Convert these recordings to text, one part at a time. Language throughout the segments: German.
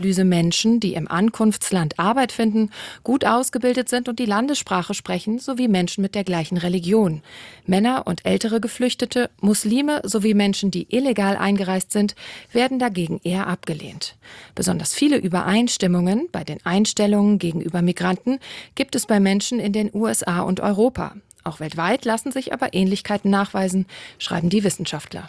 Menschen, die im Ankunftsland Arbeit finden, gut ausgebildet sind und die Landessprache sprechen, sowie Menschen mit der gleichen Religion. Männer und ältere Geflüchtete, Muslime sowie Menschen, die illegal eingereist sind, werden dagegen eher abgelehnt. Besonders viele Übereinstimmungen bei den Einstellungen gegenüber Migranten gibt es bei Menschen in den USA und Europa. Auch weltweit lassen sich aber Ähnlichkeiten nachweisen, schreiben die Wissenschaftler.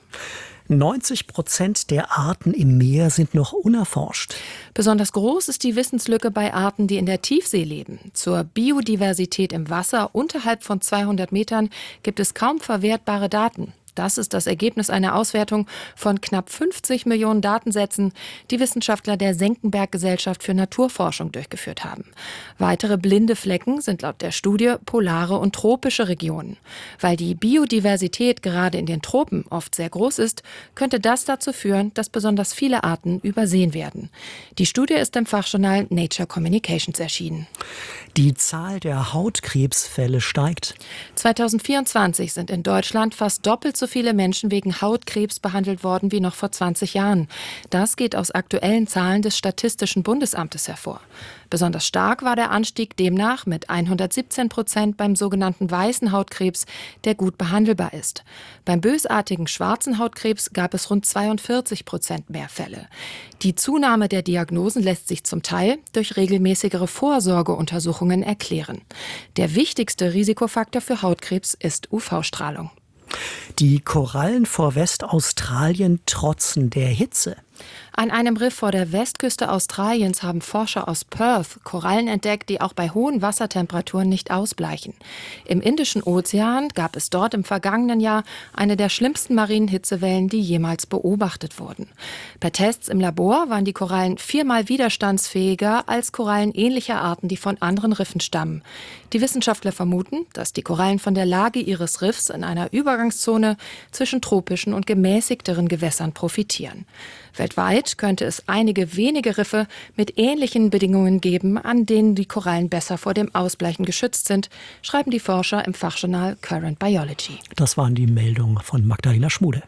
90% der Arten im Meer sind noch unerforscht. Besonders groß ist die Wissenslücke bei Arten, die in der Tiefsee leben. Zur Biodiversität im Wasser unterhalb von 200 Metern gibt es kaum verwertbare Daten. Das ist das Ergebnis einer Auswertung von knapp 50 Millionen Datensätzen, die Wissenschaftler der Senckenberg-Gesellschaft für Naturforschung durchgeführt haben. Weitere blinde Flecken sind laut der Studie polare und tropische Regionen. Weil die Biodiversität gerade in den Tropen oft sehr groß ist, könnte das dazu führen, dass besonders viele Arten übersehen werden. Die Studie ist im Fachjournal Nature Communications erschienen. Die Zahl der Hautkrebsfälle steigt. 2024 sind in Deutschland fast doppelt so viele Menschen wegen Hautkrebs behandelt worden wie noch vor 20 Jahren. Das geht aus aktuellen Zahlen des Statistischen Bundesamtes hervor. Besonders stark war der Anstieg demnach mit 117% beim sogenannten weißen Hautkrebs, der gut behandelbar ist. Beim bösartigen schwarzen Hautkrebs gab es rund 42% mehr Fälle. Die Zunahme der Diagnosen lässt sich zum Teil durch regelmäßigere Vorsorgeuntersuchungen erklären. Der wichtigste Risikofaktor für Hautkrebs ist UV-Strahlung. Die Korallen vor Westaustralien trotzen der Hitze. An einem Riff vor der Westküste Australiens haben Forscher aus Perth Korallen entdeckt, die auch bei hohen Wassertemperaturen nicht ausbleichen. Im Indischen Ozean gab es dort im vergangenen Jahr eine der schlimmsten marinen Hitzewellen, die jemals beobachtet wurden. Per Tests im Labor waren die Korallen 4-mal widerstandsfähiger als Korallen ähnlicher Arten, die von anderen Riffen stammen. Die Wissenschaftler vermuten, dass die Korallen von der Lage ihres Riffs in einer Übergangszone zwischen tropischen und gemäßigteren Gewässern profitieren. Weltweit könnte es einige wenige Riffe mit ähnlichen Bedingungen geben, an denen die Korallen besser vor dem Ausbleichen geschützt sind, schreiben die Forscher im Fachjournal Current Biology. Das waren die Meldungen von Magdalena Schmude.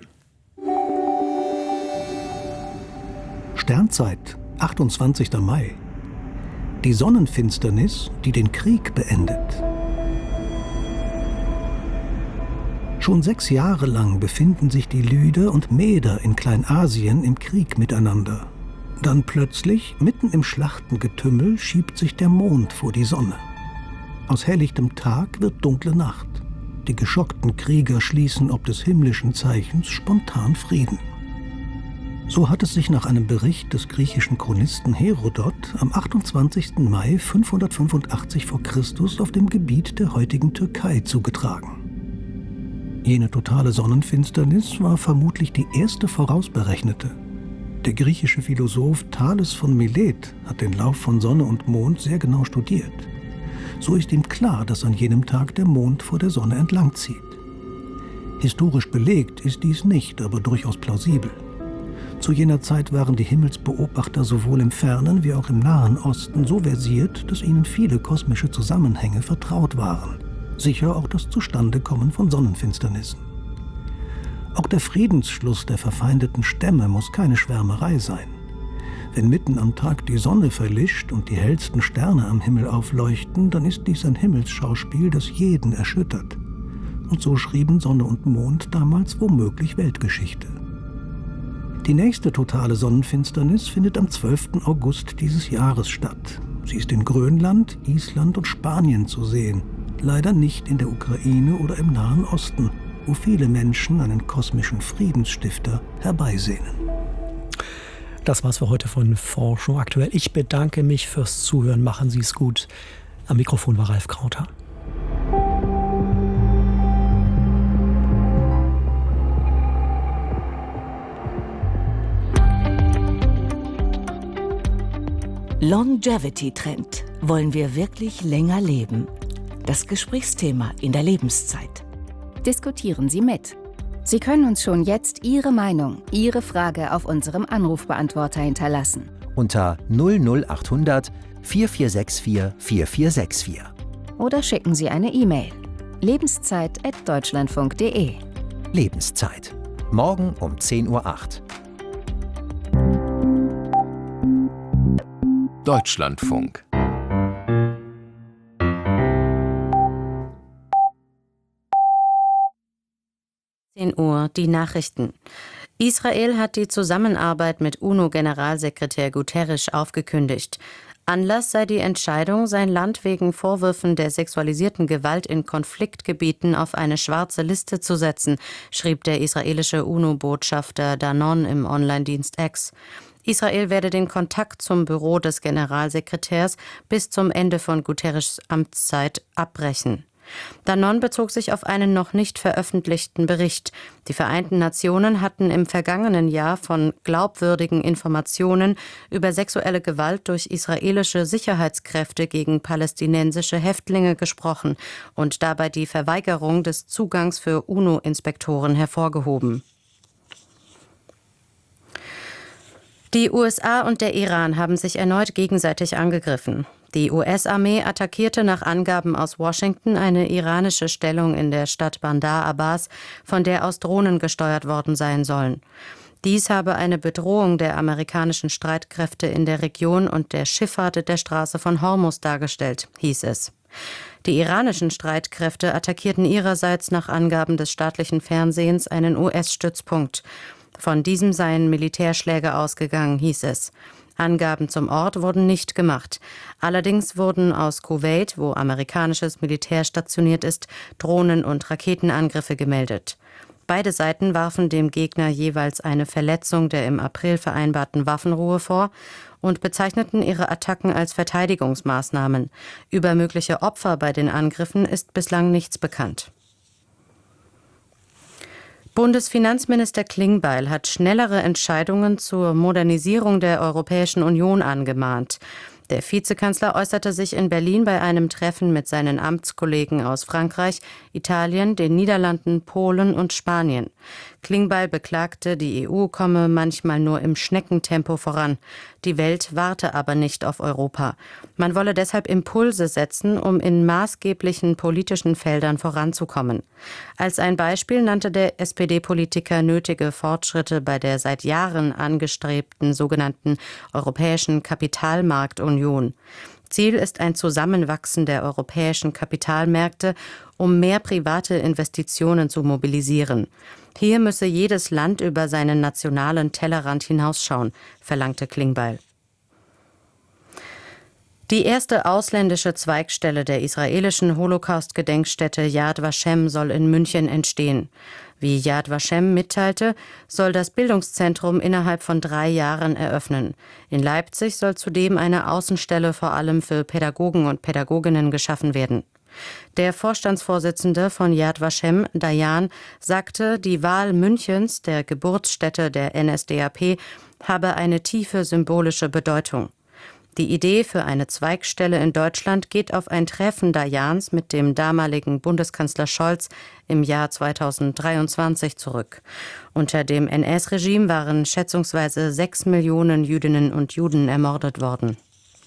Sternzeit, 28. Mai. Die Sonnenfinsternis, die den Krieg beendet. Schon 6 Jahre lang befinden sich die Lyder und Meder in Kleinasien im Krieg miteinander. Dann plötzlich, mitten im Schlachtengetümmel, schiebt sich der Mond vor die Sonne. Aus helllichtem Tag wird dunkle Nacht. Die geschockten Krieger schließen ob des himmlischen Zeichens spontan Frieden. So hat es sich nach einem Bericht des griechischen Chronisten Herodot am 28. Mai 585 v. Chr. Auf dem Gebiet der heutigen Türkei zugetragen. Jene totale Sonnenfinsternis war vermutlich die erste vorausberechnete. Der griechische Philosoph Thales von Milet hat den Lauf von Sonne und Mond sehr genau studiert. So ist ihm klar, dass an jenem Tag der Mond vor der Sonne entlangzieht. Historisch belegt ist dies nicht, aber durchaus plausibel. Zu jener Zeit waren die Himmelsbeobachter sowohl im fernen wie auch im Nahen Osten so versiert, dass ihnen viele kosmische Zusammenhänge vertraut waren. Sicher auch das Zustandekommen von Sonnenfinsternissen. Auch der Friedensschluss der verfeindeten Stämme muss keine Schwärmerei sein. Wenn mitten am Tag die Sonne verlischt und die hellsten Sterne am Himmel aufleuchten, dann ist dies ein Himmelsschauspiel, das jeden erschüttert. Und so schrieben Sonne und Mond damals womöglich Weltgeschichte. Die nächste totale Sonnenfinsternis findet am 12. August dieses Jahres statt. Sie ist in Grönland, Island und Spanien zu sehen. Leider nicht in der Ukraine oder im Nahen Osten, wo viele Menschen einen kosmischen Friedensstifter herbeisehnen. Das war's für heute von Forschung aktuell. Ich bedanke mich fürs Zuhören. Machen Sie es gut. Am Mikrofon war Ralf Krauter. Longevity-Trend. Wollen wir wirklich länger leben? Das Gesprächsthema in der Lebenszeit. Diskutieren Sie mit. Sie können uns schon jetzt Ihre Meinung, Ihre Frage auf unserem Anrufbeantworter hinterlassen. Unter 00800 4464 4464. Oder schicken Sie eine E-Mail. lebenszeit@deutschlandfunk.de. Lebenszeit. Morgen um 10:08 Uhr. Deutschlandfunk. Uhr, die Nachrichten. Israel hat die Zusammenarbeit mit UNO-Generalsekretär Guterres aufgekündigt. Anlass sei die Entscheidung, sein Land wegen Vorwürfen der sexualisierten Gewalt in Konfliktgebieten auf eine schwarze Liste zu setzen, schrieb der israelische UNO-Botschafter Danon im Online-Dienst X. Israel werde den Kontakt zum Büro des Generalsekretärs bis zum Ende von Guterres' Amtszeit abbrechen. Danon bezog sich auf einen noch nicht veröffentlichten Bericht. Die Vereinten Nationen hatten im vergangenen Jahr von glaubwürdigen Informationen über sexuelle Gewalt durch israelische Sicherheitskräfte gegen palästinensische Häftlinge gesprochen und dabei die Verweigerung des Zugangs für UNO-Inspektoren hervorgehoben. Die USA und der Iran haben sich erneut gegenseitig angegriffen. Die US-Armee attackierte nach Angaben aus Washington eine iranische Stellung in der Stadt Bandar Abbas, von der aus Drohnen gesteuert worden sein sollen. Dies habe eine Bedrohung der amerikanischen Streitkräfte in der Region und der Schifffahrt der Straße von Hormuz dargestellt, hieß es. Die iranischen Streitkräfte attackierten ihrerseits nach Angaben des staatlichen Fernsehens einen US-Stützpunkt. Von diesem seien Militärschläge ausgegangen, hieß es. Angaben zum Ort wurden nicht gemacht. Allerdings wurden aus Kuwait, wo amerikanisches Militär stationiert ist, Drohnen- und Raketenangriffe gemeldet. Beide Seiten warfen dem Gegner jeweils eine Verletzung der im April vereinbarten Waffenruhe vor und bezeichneten ihre Attacken als Verteidigungsmaßnahmen. Über mögliche Opfer bei den Angriffen ist bislang nichts bekannt. Bundesfinanzminister Klingbeil hat schnellere Entscheidungen zur Modernisierung der Europäischen Union angemahnt. Der Vizekanzler äußerte sich in Berlin bei einem Treffen mit seinen Amtskollegen aus Frankreich, Italien, den Niederlanden, Polen und Spanien. Klingbeil beklagte, die EU komme manchmal nur im Schneckentempo voran. Die Welt warte aber nicht auf Europa. Man wolle deshalb Impulse setzen, um in maßgeblichen politischen Feldern voranzukommen. Als ein Beispiel nannte der SPD-Politiker nötige Fortschritte bei der seit Jahren angestrebten sogenannten Europäischen Kapitalmarktunion. Ziel ist ein Zusammenwachsen der europäischen Kapitalmärkte, um mehr private Investitionen zu mobilisieren. Hier müsse jedes Land über seinen nationalen Tellerrand hinausschauen, verlangte Klingbeil. Die erste ausländische Zweigstelle der israelischen Holocaust-Gedenkstätte Yad Vashem soll in München entstehen. Wie Yad Vashem mitteilte, soll das Bildungszentrum innerhalb von 3 Jahren eröffnen. In Leipzig soll zudem eine Außenstelle vor allem für Pädagogen und Pädagoginnen geschaffen werden. Der Vorstandsvorsitzende von Yad Vashem, Dayan, sagte, die Wahl Münchens, der Geburtsstätte der NSDAP, habe eine tiefe symbolische Bedeutung. Die Idee für eine Zweigstelle in Deutschland geht auf ein Treffen Dayans mit dem damaligen Bundeskanzler Scholz im Jahr 2023 zurück. Unter dem NS-Regime waren schätzungsweise 6 Millionen Jüdinnen und Juden ermordet worden.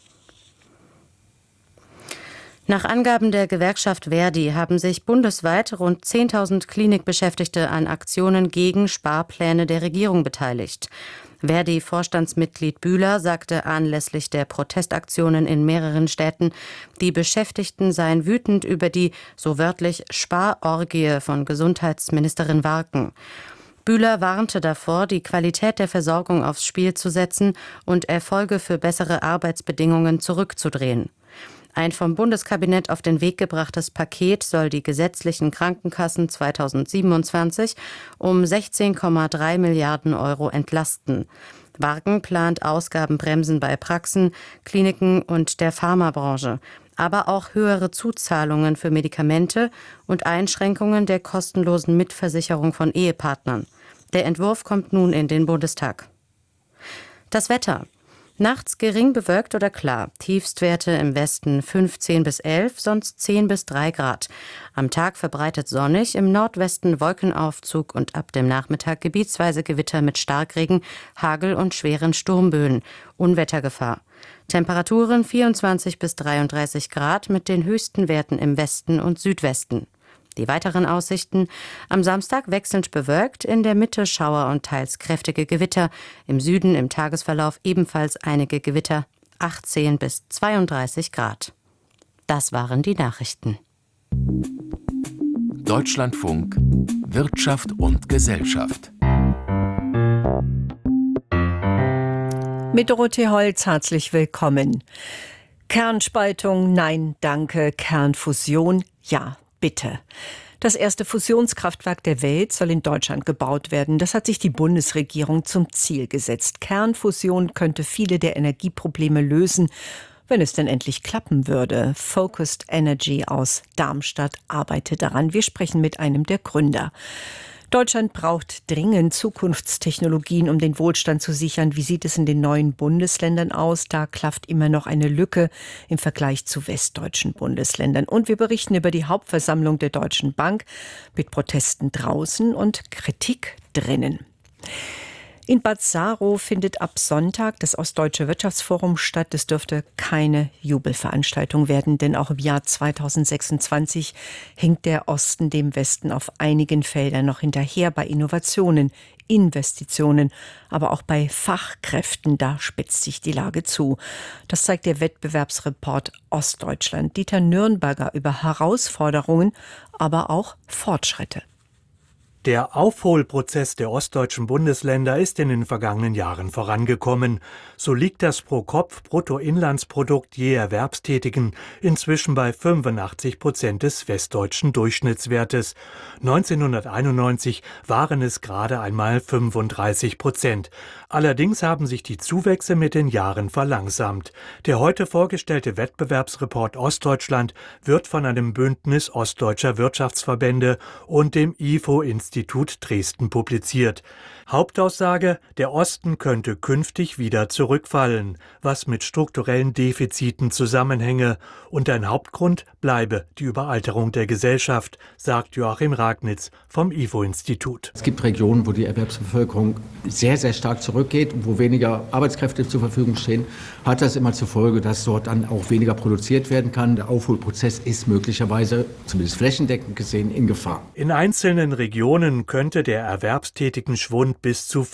Nach Angaben der Gewerkschaft Verdi haben sich bundesweit rund 10.000 Klinikbeschäftigte an Aktionen gegen Sparpläne der Regierung beteiligt. Verdi-Vorstandsmitglied Bühler sagte anlässlich der Protestaktionen in mehreren Städten, die Beschäftigten seien wütend über die, so wörtlich, Sparorgie von Gesundheitsministerin Warken. Bühler warnte davor, die Qualität der Versorgung aufs Spiel zu setzen und Erfolge für bessere Arbeitsbedingungen zurückzudrehen. Ein vom Bundeskabinett auf den Weg gebrachtes Paket soll die gesetzlichen Krankenkassen 2027 um 16,3 Milliarden Euro entlasten. Warken plant Ausgabenbremsen bei Praxen, Kliniken und der Pharmabranche, aber auch höhere Zuzahlungen für Medikamente und Einschränkungen der kostenlosen Mitversicherung von Ehepartnern. Der Entwurf kommt nun in den Bundestag. Das Wetter. Nachts gering bewölkt oder klar. Tiefstwerte im Westen 15 bis 11, sonst 10 bis 3 Grad. Am Tag verbreitet sonnig, im Nordwesten Wolkenaufzug und ab dem Nachmittag gebietsweise Gewitter mit Starkregen, Hagel und schweren Sturmböen. Unwettergefahr. Temperaturen 24 bis 33 Grad mit den höchsten Werten im Westen und Südwesten. Die weiteren Aussichten: am Samstag wechselnd bewölkt, in der Mitte Schauer und teils kräftige Gewitter, im Süden im Tagesverlauf ebenfalls einige Gewitter, 18 bis 32 Grad. Das waren die Nachrichten. Deutschlandfunk Wirtschaft und Gesellschaft. Mit Dorothee Holz herzlich willkommen. Kernspaltung, nein, danke. Kernfusion, ja, bitte. Das erste Fusionskraftwerk der Welt soll in Deutschland gebaut werden. Das hat sich die Bundesregierung zum Ziel gesetzt. Kernfusion könnte viele der Energieprobleme lösen, wenn es denn endlich klappen würde. Focused Energy aus Darmstadt arbeitet daran. Wir sprechen mit einem der Gründer. Deutschland braucht dringend Zukunftstechnologien, um den Wohlstand zu sichern. Wie sieht es in den neuen Bundesländern aus? Da klafft immer noch eine Lücke im Vergleich zu westdeutschen Bundesländern. Und wir berichten über die Hauptversammlung der Deutschen Bank mit Protesten draußen und Kritik drinnen. In Bad Saarow findet ab Sonntag das Ostdeutsche Wirtschaftsforum statt. Es dürfte keine Jubelveranstaltung werden, denn auch im Jahr 2026 hinkt der Osten dem Westen auf einigen Feldern noch hinterher bei Innovationen, Investitionen, aber auch bei Fachkräften. Da spitzt sich die Lage zu. Das zeigt der Wettbewerbsreport Ostdeutschland. Dieter Nürnberger über Herausforderungen, aber auch Fortschritte. Der Aufholprozess der ostdeutschen Bundesländer ist in den vergangenen Jahren vorangekommen. So liegt das Pro-Kopf-Bruttoinlandsprodukt je Erwerbstätigen inzwischen bei 85% des westdeutschen Durchschnittswertes. 1991 waren es gerade einmal 35%. Allerdings haben sich die Zuwächse mit den Jahren verlangsamt. Der heute vorgestellte Wettbewerbsreport Ostdeutschland wird von einem Bündnis ostdeutscher Wirtschaftsverbände und dem IFO-Institut Dresden publiziert. Hauptaussage: Der Osten könnte künftig wieder zurückfallen, was mit strukturellen Defiziten zusammenhänge. Und ein Hauptgrund bleibe die Überalterung der Gesellschaft, sagt Joachim Ragnitz vom IFO-Institut. Es gibt Regionen, wo die Erwerbsbevölkerung sehr, sehr stark zurückgeht und wo weniger Arbeitskräfte zur Verfügung stehen. Hat das immer zur Folge, dass dort dann auch weniger produziert werden kann. Der Aufholprozess ist möglicherweise, zumindest flächendeckend gesehen, in Gefahr. In einzelnen Regionen könnte der erwerbstätigen Schwund bis zu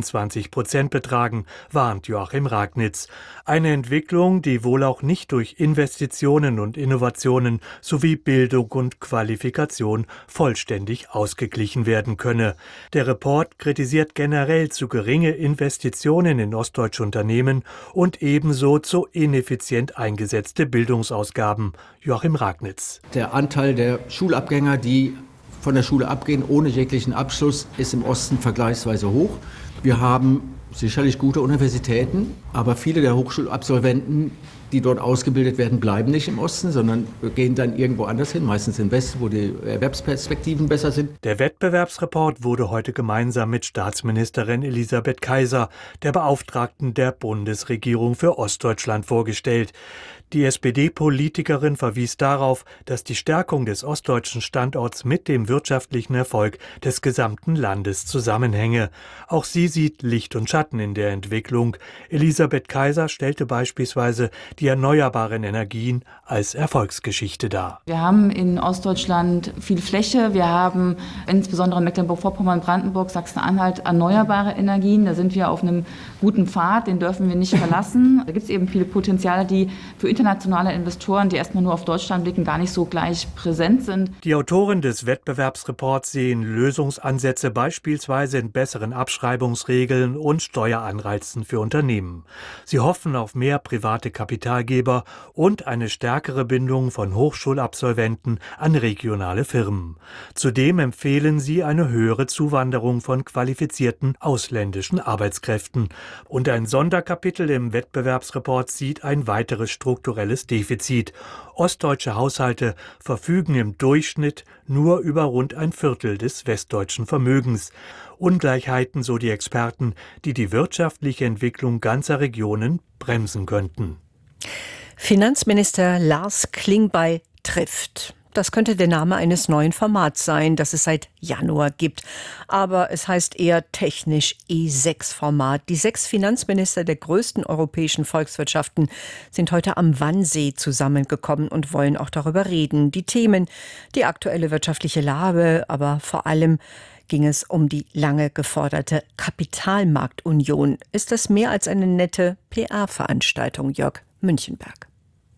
25% betragen, warnt Joachim Ragnitz. Eine Entwicklung, die wohl auch nicht durch Investitionen und Innovationen sowie Bildung und Qualifikation vollständig ausgeglichen werden könne. Der Report kritisiert generell zu geringe Investitionen in ostdeutsche Unternehmen und ebenso zu ineffizient eingesetzte Bildungsausgaben. Joachim Ragnitz. Der Anteil der Schulabgänger, die von der Schule abgehen ohne jeglichen Abschluss, ist im Osten vergleichsweise hoch. Wir haben sicherlich gute Universitäten, aber viele der Hochschulabsolventen, die dort ausgebildet werden, bleiben nicht im Osten, sondern gehen dann irgendwo anders hin, meistens im Westen, wo die Erwerbsperspektiven besser sind. Der Wettbewerbsreport wurde heute gemeinsam mit Staatsministerin Elisabeth Kaiser, der Beauftragten der Bundesregierung für Ostdeutschland, vorgestellt. Die SPD-Politikerin verwies darauf, dass die Stärkung des ostdeutschen Standorts mit dem wirtschaftlichen Erfolg des gesamten Landes zusammenhänge. Auch sie sieht Licht und Schatten in der Entwicklung. Elisabeth Kaiser stellte beispielsweise die erneuerbaren Energien als Erfolgsgeschichte dar. Wir haben in Ostdeutschland viel Fläche. Wir haben insbesondere in Mecklenburg-Vorpommern, Brandenburg, Sachsen-Anhalt erneuerbare Energien. Da sind wir auf einem guten Pfad, den dürfen wir nicht verlassen. Da gibt es eben viele Potenziale, die für internationale Investoren, die erstmal nur auf Deutschland blicken, gar nicht so gleich präsent sind. Die Autoren des Wettbewerbsreports sehen Lösungsansätze beispielsweise in besseren Abschreibungsregeln und Steueranreizen für Unternehmen. Sie hoffen auf mehr private Kapitalgeber und eine stärkere Bindung von Hochschulabsolventen an regionale Firmen. Zudem empfehlen sie eine höhere Zuwanderung von qualifizierten ausländischen Arbeitskräften. Und ein Sonderkapitel im Wettbewerbsreport sieht ein weiteres strukturelles Defizit. Ostdeutsche Haushalte verfügen im Durchschnitt nur über rund ein Viertel des westdeutschen Vermögens. Ungleichheiten, so die Experten, die die wirtschaftliche Entwicklung ganzer Regionen bremsen könnten. Finanzminister Lars Klingbeil trifft. Das könnte der Name eines neuen Formats sein, das es seit Januar gibt. Aber es heißt eher technisch E6-Format. Die 6 Finanzminister der größten europäischen Volkswirtschaften sind heute am Wannsee zusammengekommen und wollen auch darüber reden. Die Themen, die aktuelle wirtschaftliche Lage, aber vor allem ging es um die lange geforderte Kapitalmarktunion. Ist das mehr als eine nette PR-Veranstaltung, Jörg Münchenberg?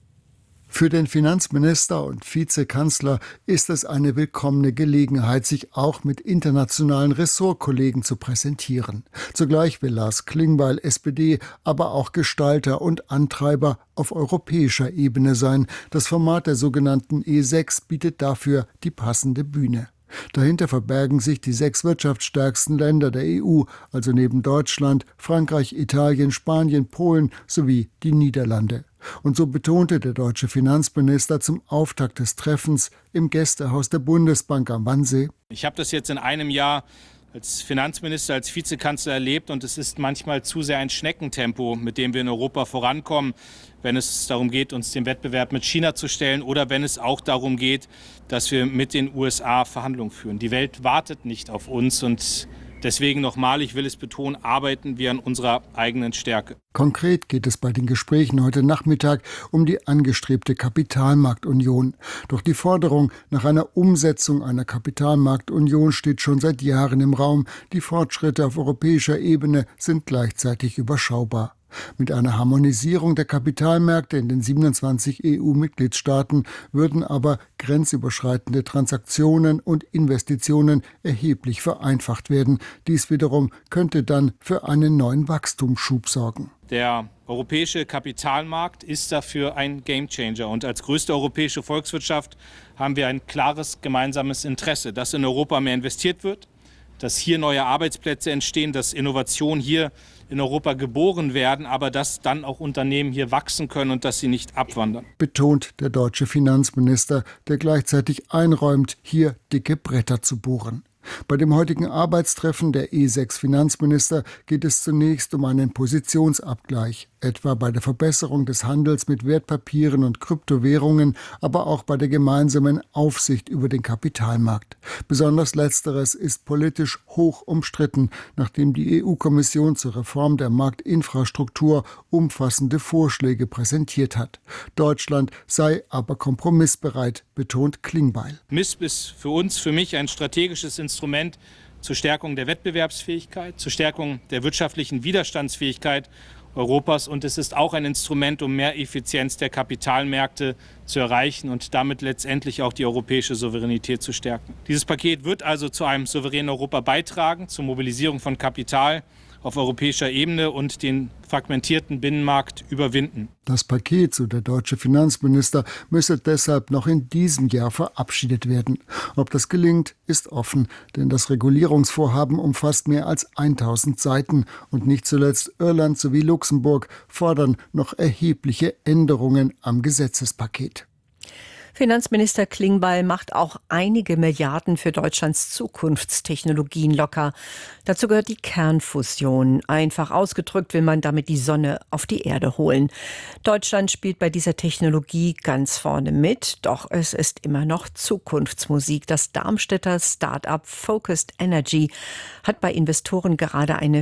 Für den Finanzminister und Vizekanzler ist es eine willkommene Gelegenheit, sich auch mit internationalen Ressortkollegen zu präsentieren. Zugleich will Lars Klingbeil, SPD, aber auch Gestalter und Antreiber auf europäischer Ebene sein. Das Format der sogenannten E6 bietet dafür die passende Bühne. Dahinter verbergen sich die 6 wirtschaftsstärksten Länder der EU, also neben Deutschland, Frankreich, Italien, Spanien, Polen sowie die Niederlande. Und so betonte der deutsche Finanzminister zum Auftakt des Treffens im Gästehaus der Bundesbank am Wannsee: Ich habe das jetzt in einem Jahr als Finanzminister, als Vizekanzler erlebt und es ist manchmal zu sehr ein Schneckentempo, mit dem wir in Europa vorankommen, wenn es darum geht, uns dem Wettbewerb mit China zu stellen oder wenn es auch darum geht, dass wir mit den USA Verhandlungen führen. Die Welt wartet nicht auf uns und deswegen nochmal, ich will es betonen, arbeiten wir an unserer eigenen Stärke. Konkret geht es bei den Gesprächen heute Nachmittag um die angestrebte Kapitalmarktunion. Doch die Forderung nach einer Umsetzung einer Kapitalmarktunion steht schon seit Jahren im Raum. Die Fortschritte auf europäischer Ebene sind gleichzeitig überschaubar. Mit einer Harmonisierung der Kapitalmärkte in den 27 EU-Mitgliedstaaten würden aber grenzüberschreitende Transaktionen und Investitionen erheblich vereinfacht werden. Dies wiederum könnte dann für einen neuen Wachstumsschub sorgen. Der europäische Kapitalmarkt ist dafür ein Gamechanger. Und als größte europäische Volkswirtschaft haben wir ein klares gemeinsames Interesse, dass in Europa mehr investiert wird, dass hier neue Arbeitsplätze entstehen, dass Innovationen hier in Europa geboren werden, aber dass dann auch Unternehmen hier wachsen können und dass sie nicht abwandern. Betont der deutsche Finanzminister, der gleichzeitig einräumt, hier dicke Bretter zu bohren. Bei dem heutigen Arbeitstreffen der E6 Finanzminister geht es zunächst um einen Positionsabgleich, etwa bei der Verbesserung des Handels mit Wertpapieren und Kryptowährungen, aber auch bei der gemeinsamen Aufsicht über den Kapitalmarkt. Besonders letzteres ist politisch hoch umstritten, nachdem die EU-Kommission zur Reform der Marktinfrastruktur umfassende Vorschläge präsentiert hat. Deutschland sei aber kompromissbereit, betont Klingbeil. MISP ist für mich ein strategisches Instrument zur Stärkung der Wettbewerbsfähigkeit, zur Stärkung der wirtschaftlichen Widerstandsfähigkeit Europas und es ist auch ein Instrument, um mehr Effizienz der Kapitalmärkte zu erreichen und damit letztendlich auch die europäische Souveränität zu stärken. Dieses Paket wird also zu einem souveränen Europa beitragen, zur Mobilisierung von Kapital auf europäischer Ebene und den fragmentierten Binnenmarkt überwinden. Das Paket, so der deutsche Finanzminister, müsse deshalb noch in diesem Jahr verabschiedet werden. Ob das gelingt, ist offen, denn das Regulierungsvorhaben umfasst mehr als 1000 Seiten und nicht zuletzt Irland sowie Luxemburg fordern noch erhebliche Änderungen am Gesetzespaket. Finanzminister Klingbeil macht auch einige Milliarden für Deutschlands Zukunftstechnologien locker. Dazu gehört die Kernfusion. Einfach ausgedrückt will man damit die Sonne auf die Erde holen. Deutschland spielt bei dieser Technologie ganz vorne mit, doch es ist immer noch Zukunftsmusik. Das Darmstädter Start-up Focused Energy hat bei Investoren gerade eine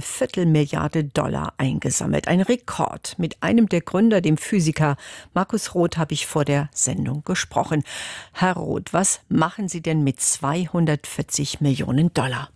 $250 eingesammelt. Ein Rekord. Mit einem der Gründer, dem Physiker Markus Roth, habe ich vor der Sendung gesprochen. Herr Roth, was machen Sie denn mit $240 Millionen?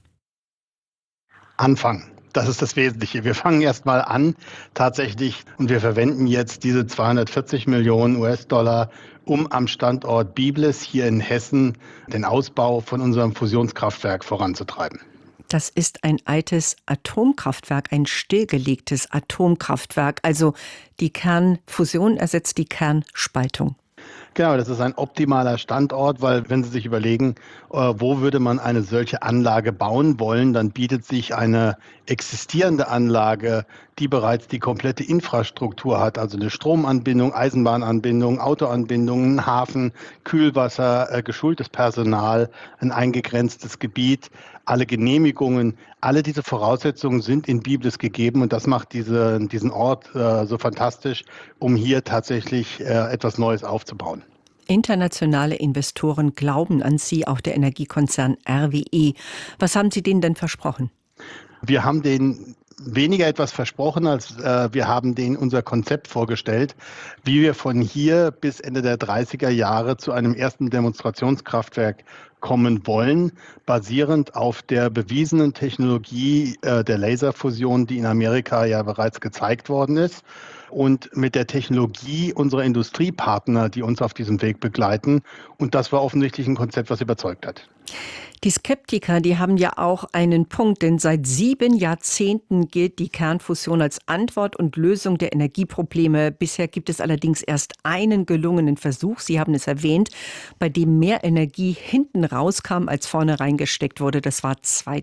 Anfangen. Das ist das Wesentliche. Wir fangen erst mal an, tatsächlich, und wir verwenden jetzt diese $240 Millionen, um am Standort Biblis hier in Hessen den Ausbau von unserem Fusionskraftwerk voranzutreiben. Das ist ein altes Atomkraftwerk, ein stillgelegtes Atomkraftwerk. Also die Kernfusion ersetzt die Kernspaltung. Genau, das ist ein optimaler Standort, weil wenn Sie sich überlegen, wo würde man eine solche Anlage bauen wollen, dann bietet sich eine existierende Anlage, die bereits die komplette Infrastruktur hat, also eine Stromanbindung, Eisenbahnanbindung, Autoanbindung, einen Hafen, Kühlwasser, geschultes Personal, ein eingegrenztes Gebiet, alle Genehmigungen, alle diese Voraussetzungen sind in Biblis gegeben und das macht diesen Ort so fantastisch, um hier tatsächlich etwas Neues aufzubauen. Internationale Investoren glauben an Sie, auch der Energiekonzern RWE. Was haben Sie denen denn versprochen? Wir haben denen weniger etwas versprochen, als wir haben denen unser Konzept vorgestellt, wie wir von hier bis Ende der 30er Jahre zu einem ersten Demonstrationskraftwerk kommen wollen, basierend auf der bewiesenen Technologie der Laserfusion, die in Amerika ja bereits gezeigt worden ist, und mit der Technologie unserer Industriepartner, die uns auf diesem Weg begleiten. Und das war offensichtlich ein Konzept, was überzeugt hat. Die Skeptiker, die haben ja auch einen Punkt, denn seit 7 Jahrzehnten gilt die Kernfusion als Antwort und Lösung der Energieprobleme. Bisher gibt es allerdings erst einen gelungenen Versuch, Sie haben es erwähnt, bei dem mehr Energie hinten rauskam, als vorne reingesteckt wurde. Das war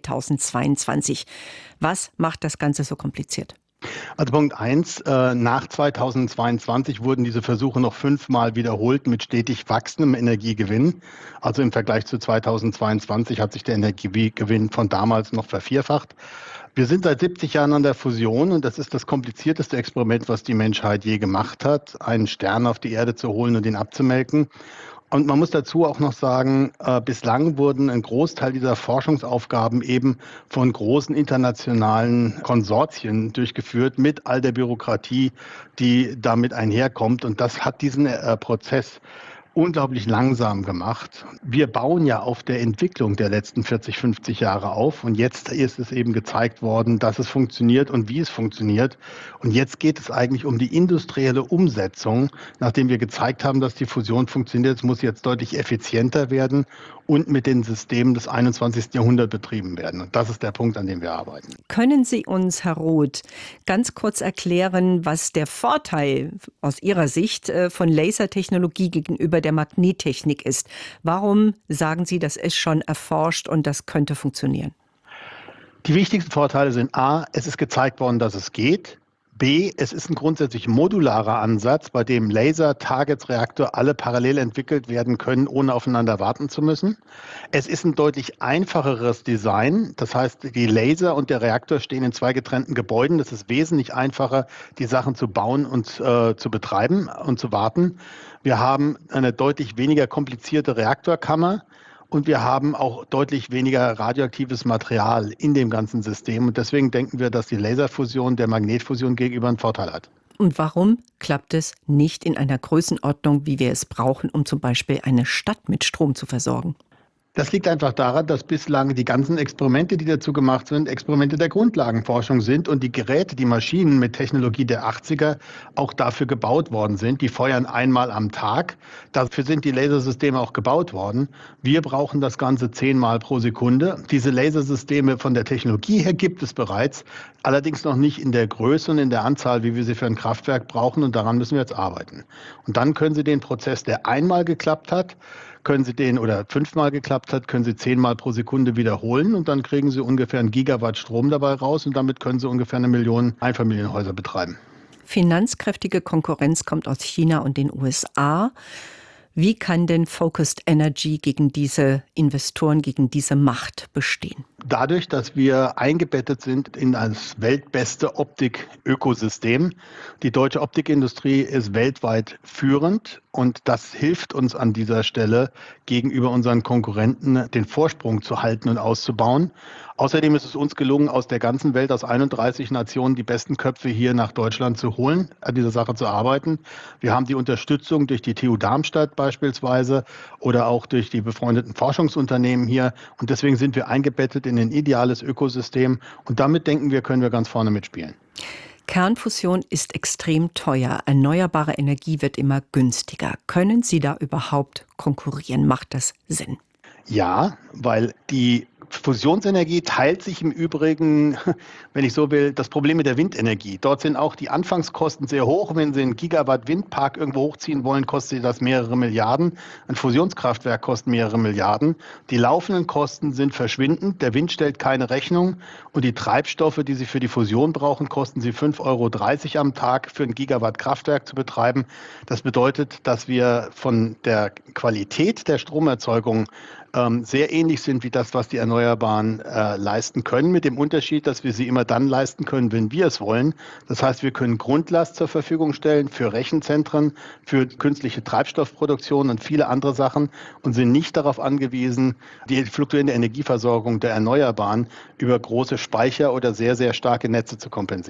2022. Was macht das Ganze so kompliziert? Also Punkt 1, nach 2022 wurden diese Versuche noch 5-mal wiederholt mit stetig wachsendem Energiegewinn. Also im Vergleich zu 2022 hat sich der Energiegewinn von damals noch vervierfacht. Wir sind seit 70 Jahren an der Fusion und das ist das komplizierteste Experiment, was die Menschheit je gemacht hat, einen Stern auf die Erde zu holen und ihn abzumelken. Und man muss dazu auch noch sagen, bislang wurden ein Großteil dieser Forschungsaufgaben eben von großen internationalen Konsortien durchgeführt mit all der Bürokratie, die damit einherkommt. Und das hat diesen Prozess unglaublich langsam gemacht. Wir bauen ja auf der Entwicklung der letzten 40, 50 Jahre auf und jetzt ist es eben gezeigt worden, dass es funktioniert und wie es funktioniert. Und jetzt geht es eigentlich um die industrielle Umsetzung. Nachdem wir gezeigt haben, dass die Fusion funktioniert, muss jetzt deutlich effizienter werden und mit den Systemen des 21. Jahrhunderts betrieben werden. Und das ist der Punkt, an dem wir arbeiten. Können Sie uns, Herr Roth, ganz kurz erklären, was der Vorteil aus Ihrer Sicht von Lasertechnologie gegenüber der Magnettechnik ist? Warum sagen Sie, das ist schon erforscht und das könnte funktionieren? Die wichtigsten Vorteile sind A, es ist gezeigt worden, dass es geht. B, es ist ein grundsätzlich modularer Ansatz, bei dem Laser, Targets, Reaktor alle parallel entwickelt werden können, ohne aufeinander warten zu müssen. Es ist ein deutlich einfacheres Design. Das heißt, die Laser und der Reaktor stehen in 2 getrennten Gebäuden. Das ist wesentlich einfacher, die Sachen zu bauen und zu betreiben und zu warten. Wir haben eine deutlich weniger komplizierte Reaktorkammer. Und wir haben auch deutlich weniger radioaktives Material in dem ganzen System. Und deswegen denken wir, dass die Laserfusion der Magnetfusion gegenüber einen Vorteil hat. Und warum klappt es nicht in einer Größenordnung, wie wir es brauchen, um zum Beispiel eine Stadt mit Strom zu versorgen? Das liegt einfach daran, dass bislang die ganzen Experimente, die dazu gemacht sind, Experimente der Grundlagenforschung sind und die Geräte, die Maschinen mit Technologie der 80er auch dafür gebaut worden sind. Die feuern einmal am Tag. Dafür sind die Lasersysteme auch gebaut worden. Wir brauchen das Ganze 10-mal pro Sekunde. Diese Lasersysteme von der Technologie her gibt es bereits, allerdings noch nicht in der Größe und in der Anzahl, wie wir sie für ein Kraftwerk brauchen. Und daran müssen wir jetzt arbeiten. Und dann können Sie den Prozess, der einmal geklappt hat, können Sie den oder 5-mal geklappt hat, können Sie 10-mal pro Sekunde wiederholen und dann kriegen Sie ungefähr 1 Gigawatt Strom dabei raus und damit können Sie ungefähr 1 Million Einfamilienhäuser betreiben. Finanzkräftige Konkurrenz kommt aus China und den USA. Wie kann denn Focused Energy gegen diese Investoren, gegen diese Macht bestehen? Dadurch, dass wir eingebettet sind in das weltbeste Optik-Ökosystem. Die deutsche Optikindustrie ist weltweit führend und das hilft uns an dieser Stelle gegenüber unseren Konkurrenten, den Vorsprung zu halten und auszubauen. Außerdem ist es uns gelungen, aus der ganzen Welt, aus 31 Nationen, die besten Köpfe hier nach Deutschland zu holen, an dieser Sache zu arbeiten. Wir haben die Unterstützung durch die TU Darmstadt beispielsweise oder auch durch die befreundeten Forschungsunternehmen hier. Und deswegen sind wir eingebettet in ein ideales Ökosystem. Und damit denken wir, können wir ganz vorne mitspielen. Kernfusion ist extrem teuer. Erneuerbare Energie wird immer günstiger. Können Sie da überhaupt konkurrieren? Macht das Sinn? Ja, weil die Fusionsenergie teilt sich im Übrigen, wenn ich so will, das Problem mit der Windenergie. Dort sind auch die Anfangskosten sehr hoch. Wenn Sie einen Gigawatt Windpark irgendwo hochziehen wollen, kostet das mehrere Milliarden. Ein Fusionskraftwerk kostet mehrere Milliarden. Die laufenden Kosten sind verschwindend. Der Wind stellt keine Rechnung. Und die Treibstoffe, die Sie für die Fusion brauchen, kosten Sie 5,30 € am Tag für ein Gigawatt Kraftwerk zu betreiben. Das bedeutet, dass wir von der Qualität der Stromerzeugung sehr ähnlich sind wie das, was die Erneuerbaren leisten können, mit dem Unterschied, dass wir sie immer dann leisten können, wenn wir es wollen. Das heißt, wir können Grundlast zur Verfügung stellen für Rechenzentren, für künstliche Treibstoffproduktion und viele andere Sachen und sind nicht darauf angewiesen, die fluktuierende Energieversorgung der Erneuerbaren über große Speicher oder sehr, sehr starke Netze zu kompensieren.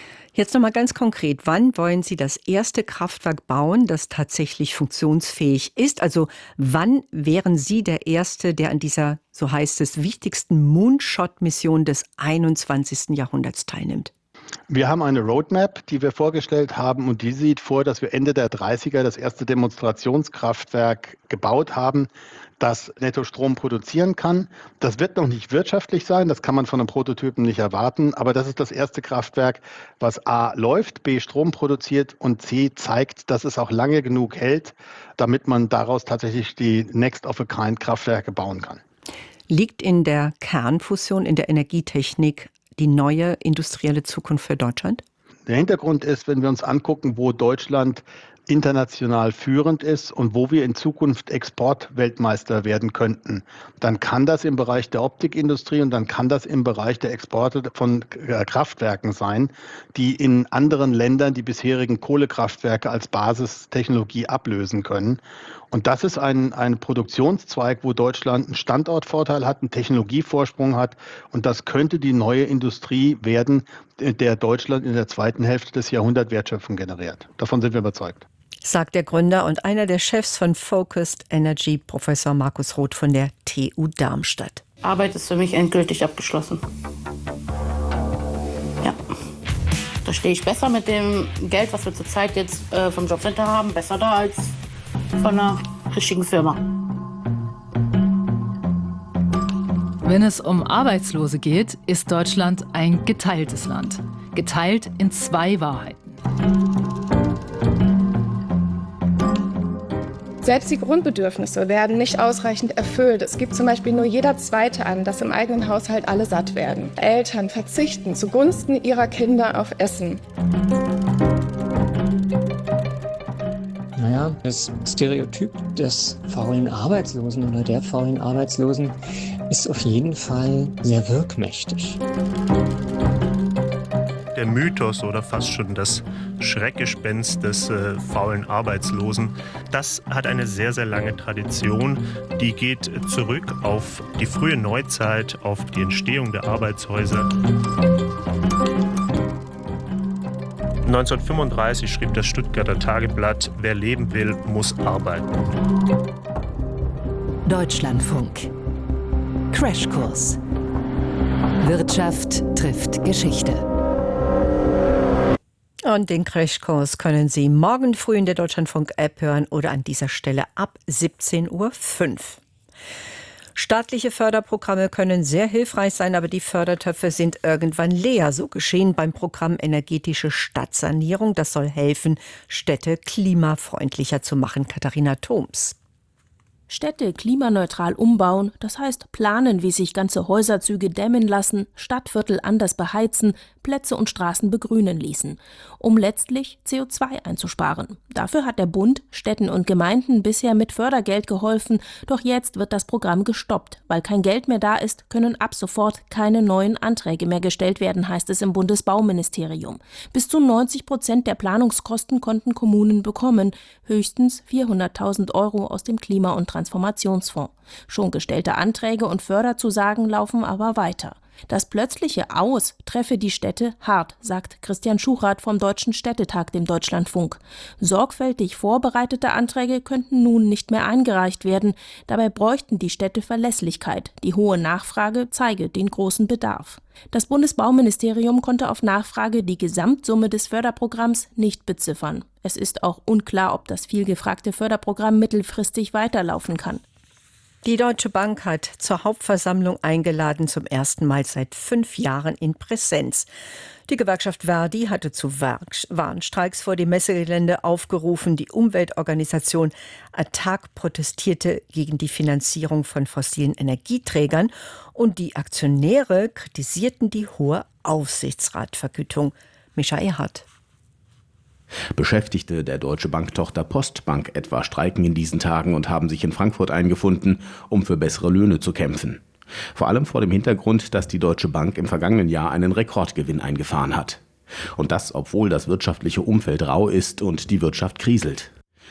Jetzt noch mal ganz konkret, wann wollen Sie das erste Kraftwerk bauen, das tatsächlich funktionsfähig ist? Also wann wären Sie der Erste, der an dieser, so heißt es, wichtigsten Moonshot-Mission des 21. Jahrhunderts teilnimmt? Wir haben eine Roadmap, die wir vorgestellt haben, und die sieht vor, dass wir Ende der 30er das erste Demonstrationskraftwerk gebaut haben, das Nettostrom produzieren kann. Das wird noch nicht wirtschaftlich sein, das kann man von einem Prototypen nicht erwarten, aber das ist das erste Kraftwerk, was A läuft, B Strom produziert und C zeigt, dass es auch lange genug hält, damit man daraus tatsächlich die Next-of-a-Kind-Kraftwerke bauen kann. Liegt in der Kernfusion, in der Energietechnik, die neue industrielle Zukunft für Deutschland? Der Hintergrund ist, wenn wir uns angucken, wo Deutschland international führend ist und wo wir in Zukunft Exportweltmeister werden könnten, dann kann das im Bereich der Optikindustrie und dann kann das im Bereich der Exporte von Kraftwerken sein, die in anderen Ländern die bisherigen Kohlekraftwerke als Basistechnologie ablösen können. Und das ist ein Produktionszweig, wo Deutschland einen Standortvorteil hat, einen Technologievorsprung hat. Und das könnte die neue Industrie werden, der Deutschland in der zweiten Hälfte des Jahrhunderts Wertschöpfung generiert. Davon sind wir überzeugt. Sagt der Gründer und einer der Chefs von Focused Energy, Professor Markus Roth von der TU Darmstadt. Arbeit ist für mich endgültig abgeschlossen. Ja. Da stehe ich besser mit dem Geld, was wir zurzeit jetzt vom Jobcenter haben, besser da als von einer richtigen Firma. Wenn es um Arbeitslose geht, ist Deutschland ein geteiltes Land. Geteilt in zwei Wahrheiten. Selbst die Grundbedürfnisse werden nicht ausreichend erfüllt. Es gibt zum Beispiel nur jeder Zweite an, dass im eigenen Haushalt alle satt werden. Eltern verzichten zugunsten ihrer Kinder auf Essen. Naja, das Stereotyp des faulen Arbeitslosen oder der faulen Arbeitslosen ist auf jeden Fall sehr wirkmächtig. Der Mythos oder fast schon das Schreckgespenst des faulen Arbeitslosen, das hat eine sehr, sehr lange Tradition. Die geht zurück auf die frühe Neuzeit, auf die Entstehung der Arbeitshäuser. 1935 schrieb das Stuttgarter Tageblatt, wer leben will, muss arbeiten. Deutschlandfunk. Crashkurs. Wirtschaft trifft Geschichte. Und den Crashkurs können Sie morgen früh in der Deutschlandfunk-App hören oder an dieser Stelle ab 17:05 Uhr. Staatliche Förderprogramme können sehr hilfreich sein, aber die Fördertöpfe sind irgendwann leer. So geschehen beim Programm Energetische Stadtsanierung. Das soll helfen, Städte klimafreundlicher zu machen. Katharina Thoms. Städte klimaneutral umbauen, das heißt planen, wie sich ganze Häuserzüge dämmen lassen, Stadtviertel anders beheizen, Plätze und Straßen begrünen ließen, um letztlich CO2 einzusparen. Dafür hat der Bund Städten und Gemeinden bisher mit Fördergeld geholfen, doch jetzt wird das Programm gestoppt. Weil kein Geld mehr da ist, können ab sofort keine neuen Anträge mehr gestellt werden, heißt es im Bundesbauministerium. Bis zu 90% der Planungskosten konnten Kommunen bekommen, höchstens 400.000 € aus dem Klima- und Transformationsfonds. Schon gestellte Anträge und Förderzusagen laufen aber weiter. Das plötzliche Aus treffe die Städte hart, sagt Christian Schuchrath vom Deutschen Städtetag dem Deutschlandfunk. Sorgfältig vorbereitete Anträge könnten nun nicht mehr eingereicht werden. Dabei bräuchten die Städte Verlässlichkeit. Die hohe Nachfrage zeige den großen Bedarf. Das Bundesbauministerium konnte auf Nachfrage die Gesamtsumme des Förderprogramms nicht beziffern. Es ist auch unklar, ob das vielgefragte Förderprogramm mittelfristig weiterlaufen kann. Die Deutsche Bank hat zur Hauptversammlung eingeladen, zum ersten Mal seit 5 Jahren in Präsenz. Die Gewerkschaft ver.di hatte zu Warnstreiks vor dem Messegelände aufgerufen. Die Umweltorganisation ATTAC protestierte gegen die Finanzierung von fossilen Energieträgern und die Aktionäre kritisierten die hohe Aufsichtsratvergütung. Mischa Erhardt. Beschäftigte der Deutsche Bank-Tochter Postbank etwa streiken in diesen Tagen und haben sich in Frankfurt eingefunden, um für bessere Löhne zu kämpfen. Vor allem vor dem Hintergrund, dass die Deutsche Bank im vergangenen Jahr einen Rekordgewinn eingefahren hat. Und das, obwohl das wirtschaftliche Umfeld rau ist und die Wirtschaft kriselt.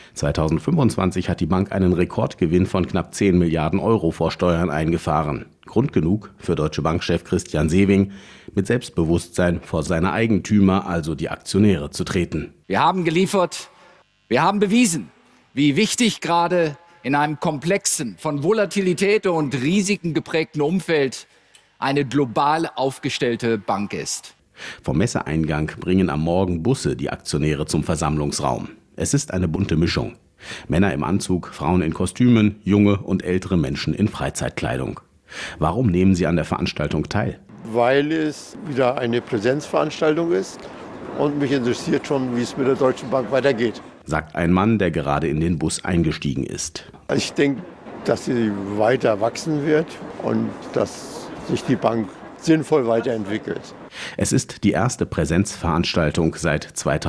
2025 hat die Bank einen Rekordgewinn von knapp 10 Milliarden Euro vor Steuern eingefahren. Grund genug für Deutsche Bank-Chef Christian Sewing, mit Selbstbewusstsein vor seine Eigentümer, also die Aktionäre, zu treten. Wir haben geliefert, wir haben bewiesen, wie wichtig gerade in einem komplexen, von Volatilität und Risiken geprägten Umfeld eine global aufgestellte Bank ist. Vom Messeeingang bringen am Morgen Busse die Aktionäre zum Versammlungsraum. Es ist eine bunte Mischung. Männer im Anzug, Frauen in Kostümen, junge und ältere Menschen in Freizeitkleidung. Warum nehmen sie an der Veranstaltung teil? Weil es wieder eine Präsenzveranstaltung ist und mich interessiert schon, wie es mit der Deutschen Bank weitergeht. Sagt ein Mann, der gerade in den Bus eingestiegen ist. Ich denke, dass sie weiter wachsen wird und dass sich die Bank sinnvoll weiterentwickelt. Es ist die erste Präsenzveranstaltung seit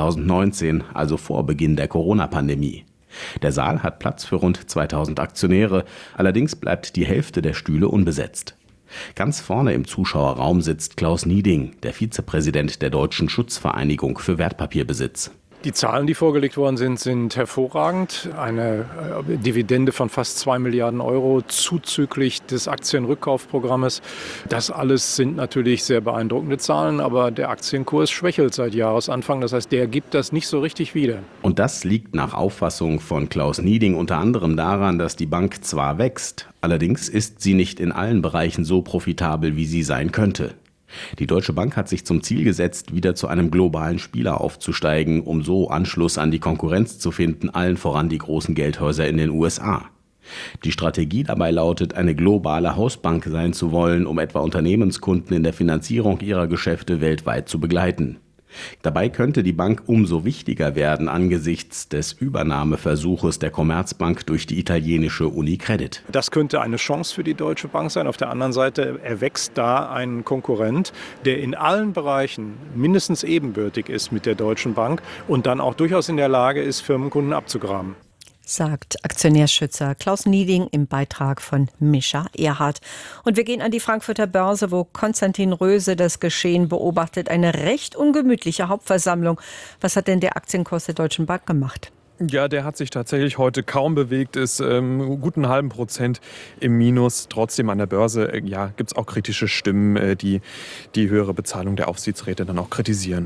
2019, also vor Beginn der Corona-Pandemie. Der Saal hat Platz für rund 2000 Aktionäre, allerdings bleibt die Hälfte der Stühle unbesetzt. Ganz vorne im Zuschauerraum sitzt Klaus Nieding, der Vizepräsident der Deutschen Schutzvereinigung für Wertpapierbesitz. Die Zahlen, die vorgelegt worden sind, sind hervorragend. Eine Dividende von fast 2 Milliarden Euro zuzüglich des Aktienrückkaufprogrammes. Das alles sind natürlich sehr beeindruckende Zahlen, aber der Aktienkurs schwächelt seit Jahresanfang. Das heißt, der gibt das nicht so richtig wieder. Und das liegt nach Auffassung von Klaus Nieding unter anderem daran, dass die Bank zwar wächst, allerdings ist sie nicht in allen Bereichen so profitabel, wie sie sein könnte. Die Deutsche Bank hat sich zum Ziel gesetzt, wieder zu einem globalen Spieler aufzusteigen, um so Anschluss an die Konkurrenz zu finden, allen voran die großen Geldhäuser in den USA. Die Strategie dabei lautet, eine globale Hausbank sein zu wollen, um etwa Unternehmenskunden in der Finanzierung ihrer Geschäfte weltweit zu begleiten. Dabei könnte die Bank umso wichtiger werden angesichts des Übernahmeversuches der Commerzbank durch die italienische Unicredit. Das könnte eine Chance für die Deutsche Bank sein. Auf der anderen Seite erwächst da ein Konkurrent, der in allen Bereichen mindestens ebenbürtig ist mit der Deutschen Bank und dann auch durchaus in der Lage ist, Firmenkunden abzugraben. Sagt Aktionärsschützer Klaus Nieding im Beitrag von Mischa Erhardt. Und wir gehen an die Frankfurter Börse, wo Konstantin Röse das Geschehen beobachtet. Eine recht ungemütliche Hauptversammlung. Was hat denn der Aktienkurs der Deutschen Bank gemacht? Ja, der hat sich tatsächlich heute kaum bewegt, ist guten halben Prozent im Minus. Trotzdem an der Börse gibt es auch kritische Stimmen, die die höhere Bezahlung der Aufsichtsräte dann auch kritisieren.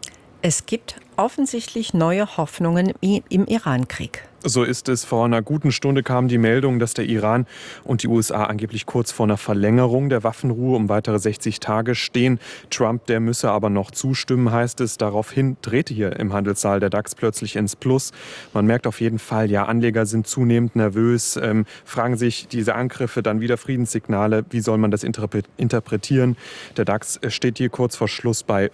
Es gibt offensichtlich neue Hoffnungen im Iran-Krieg. So ist es. Vor einer guten Stunde kam die Meldung, dass der Iran und die USA angeblich kurz vor einer Verlängerung der Waffenruhe um weitere 60 Tage stehen. Trump, der müsse aber noch zustimmen, heißt es. Daraufhin drehte hier im Handelssaal der DAX plötzlich ins Plus. Man merkt auf jeden Fall, ja, Anleger sind zunehmend nervös, fragen sich diese Angriffe dann wieder Friedenssignale. Wie soll man das interpretieren? Der DAX steht hier kurz vor Schluss bei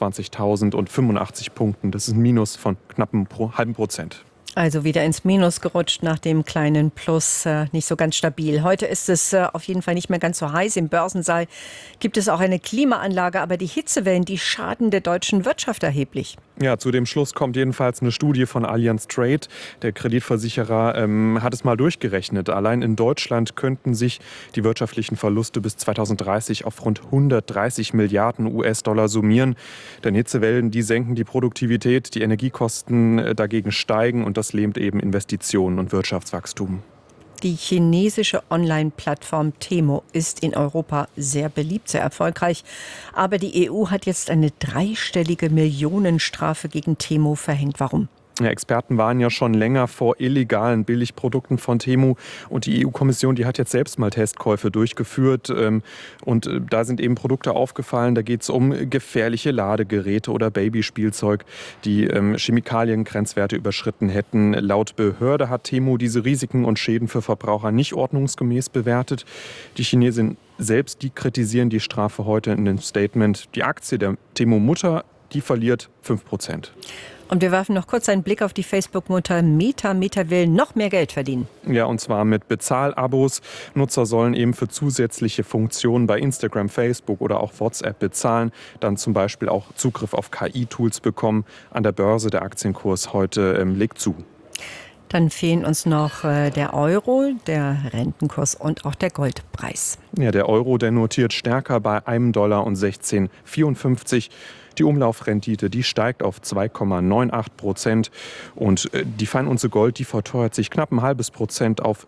25.085 Punkten. Das ist ein Minus von knapp einem halben Prozent. Also wieder ins Minus gerutscht nach dem kleinen Plus, nicht so ganz stabil. Heute ist es auf jeden Fall nicht mehr ganz so heiß. Im Börsensaal gibt es auch eine Klimaanlage, aber die Hitzewellen, die schaden der deutschen Wirtschaft erheblich. Ja, zu dem Schluss kommt jedenfalls eine Studie von Allianz Trade. Der Kreditversicherer hat es mal durchgerechnet. Allein in Deutschland könnten sich die wirtschaftlichen Verluste bis 2030 auf rund 130 Milliarden US-Dollar summieren. Denn Hitzewellen, die senken die Produktivität, die Energiekosten dagegen steigen und das lähmt eben Investitionen und Wirtschaftswachstum. Die chinesische Online-Plattform Temu ist in Europa sehr beliebt, sehr erfolgreich. Aber die EU hat jetzt eine 3-stellige Millionenstrafe gegen Temu verhängt. Warum? Ja, Experten waren ja schon länger vor illegalen Billigprodukten von Temu und die EU-Kommission, die hat jetzt selbst mal Testkäufe durchgeführt und da sind eben Produkte aufgefallen, da geht es um gefährliche Ladegeräte oder Babyspielzeug, die Chemikaliengrenzwerte überschritten hätten. Laut Behörde hat Temu diese Risiken und Schäden für Verbraucher nicht ordnungsgemäß bewertet. Die Chinesen selbst, die kritisieren die Strafe heute in dem Statement. Die Aktie der Temu-Mutter, die verliert 5%. Und wir werfen noch kurz einen Blick auf die Facebook-Mutter Meta. Meta will noch mehr Geld verdienen. Ja, und zwar mit Bezahlabos. Nutzer sollen eben für zusätzliche Funktionen bei Instagram, Facebook oder auch WhatsApp bezahlen. Dann zum Beispiel auch Zugriff auf KI-Tools bekommen. An der Börse der Aktienkurs heute legt zu. Dann fehlen uns noch der Euro, der Rentenkurs und auch der Goldpreis. Ja, der Euro, der notiert stärker bei $1,1654. Die Umlaufrendite, die steigt auf 2,98% und die Feinunze Gold, die verteuert sich knapp ein halbes Prozent auf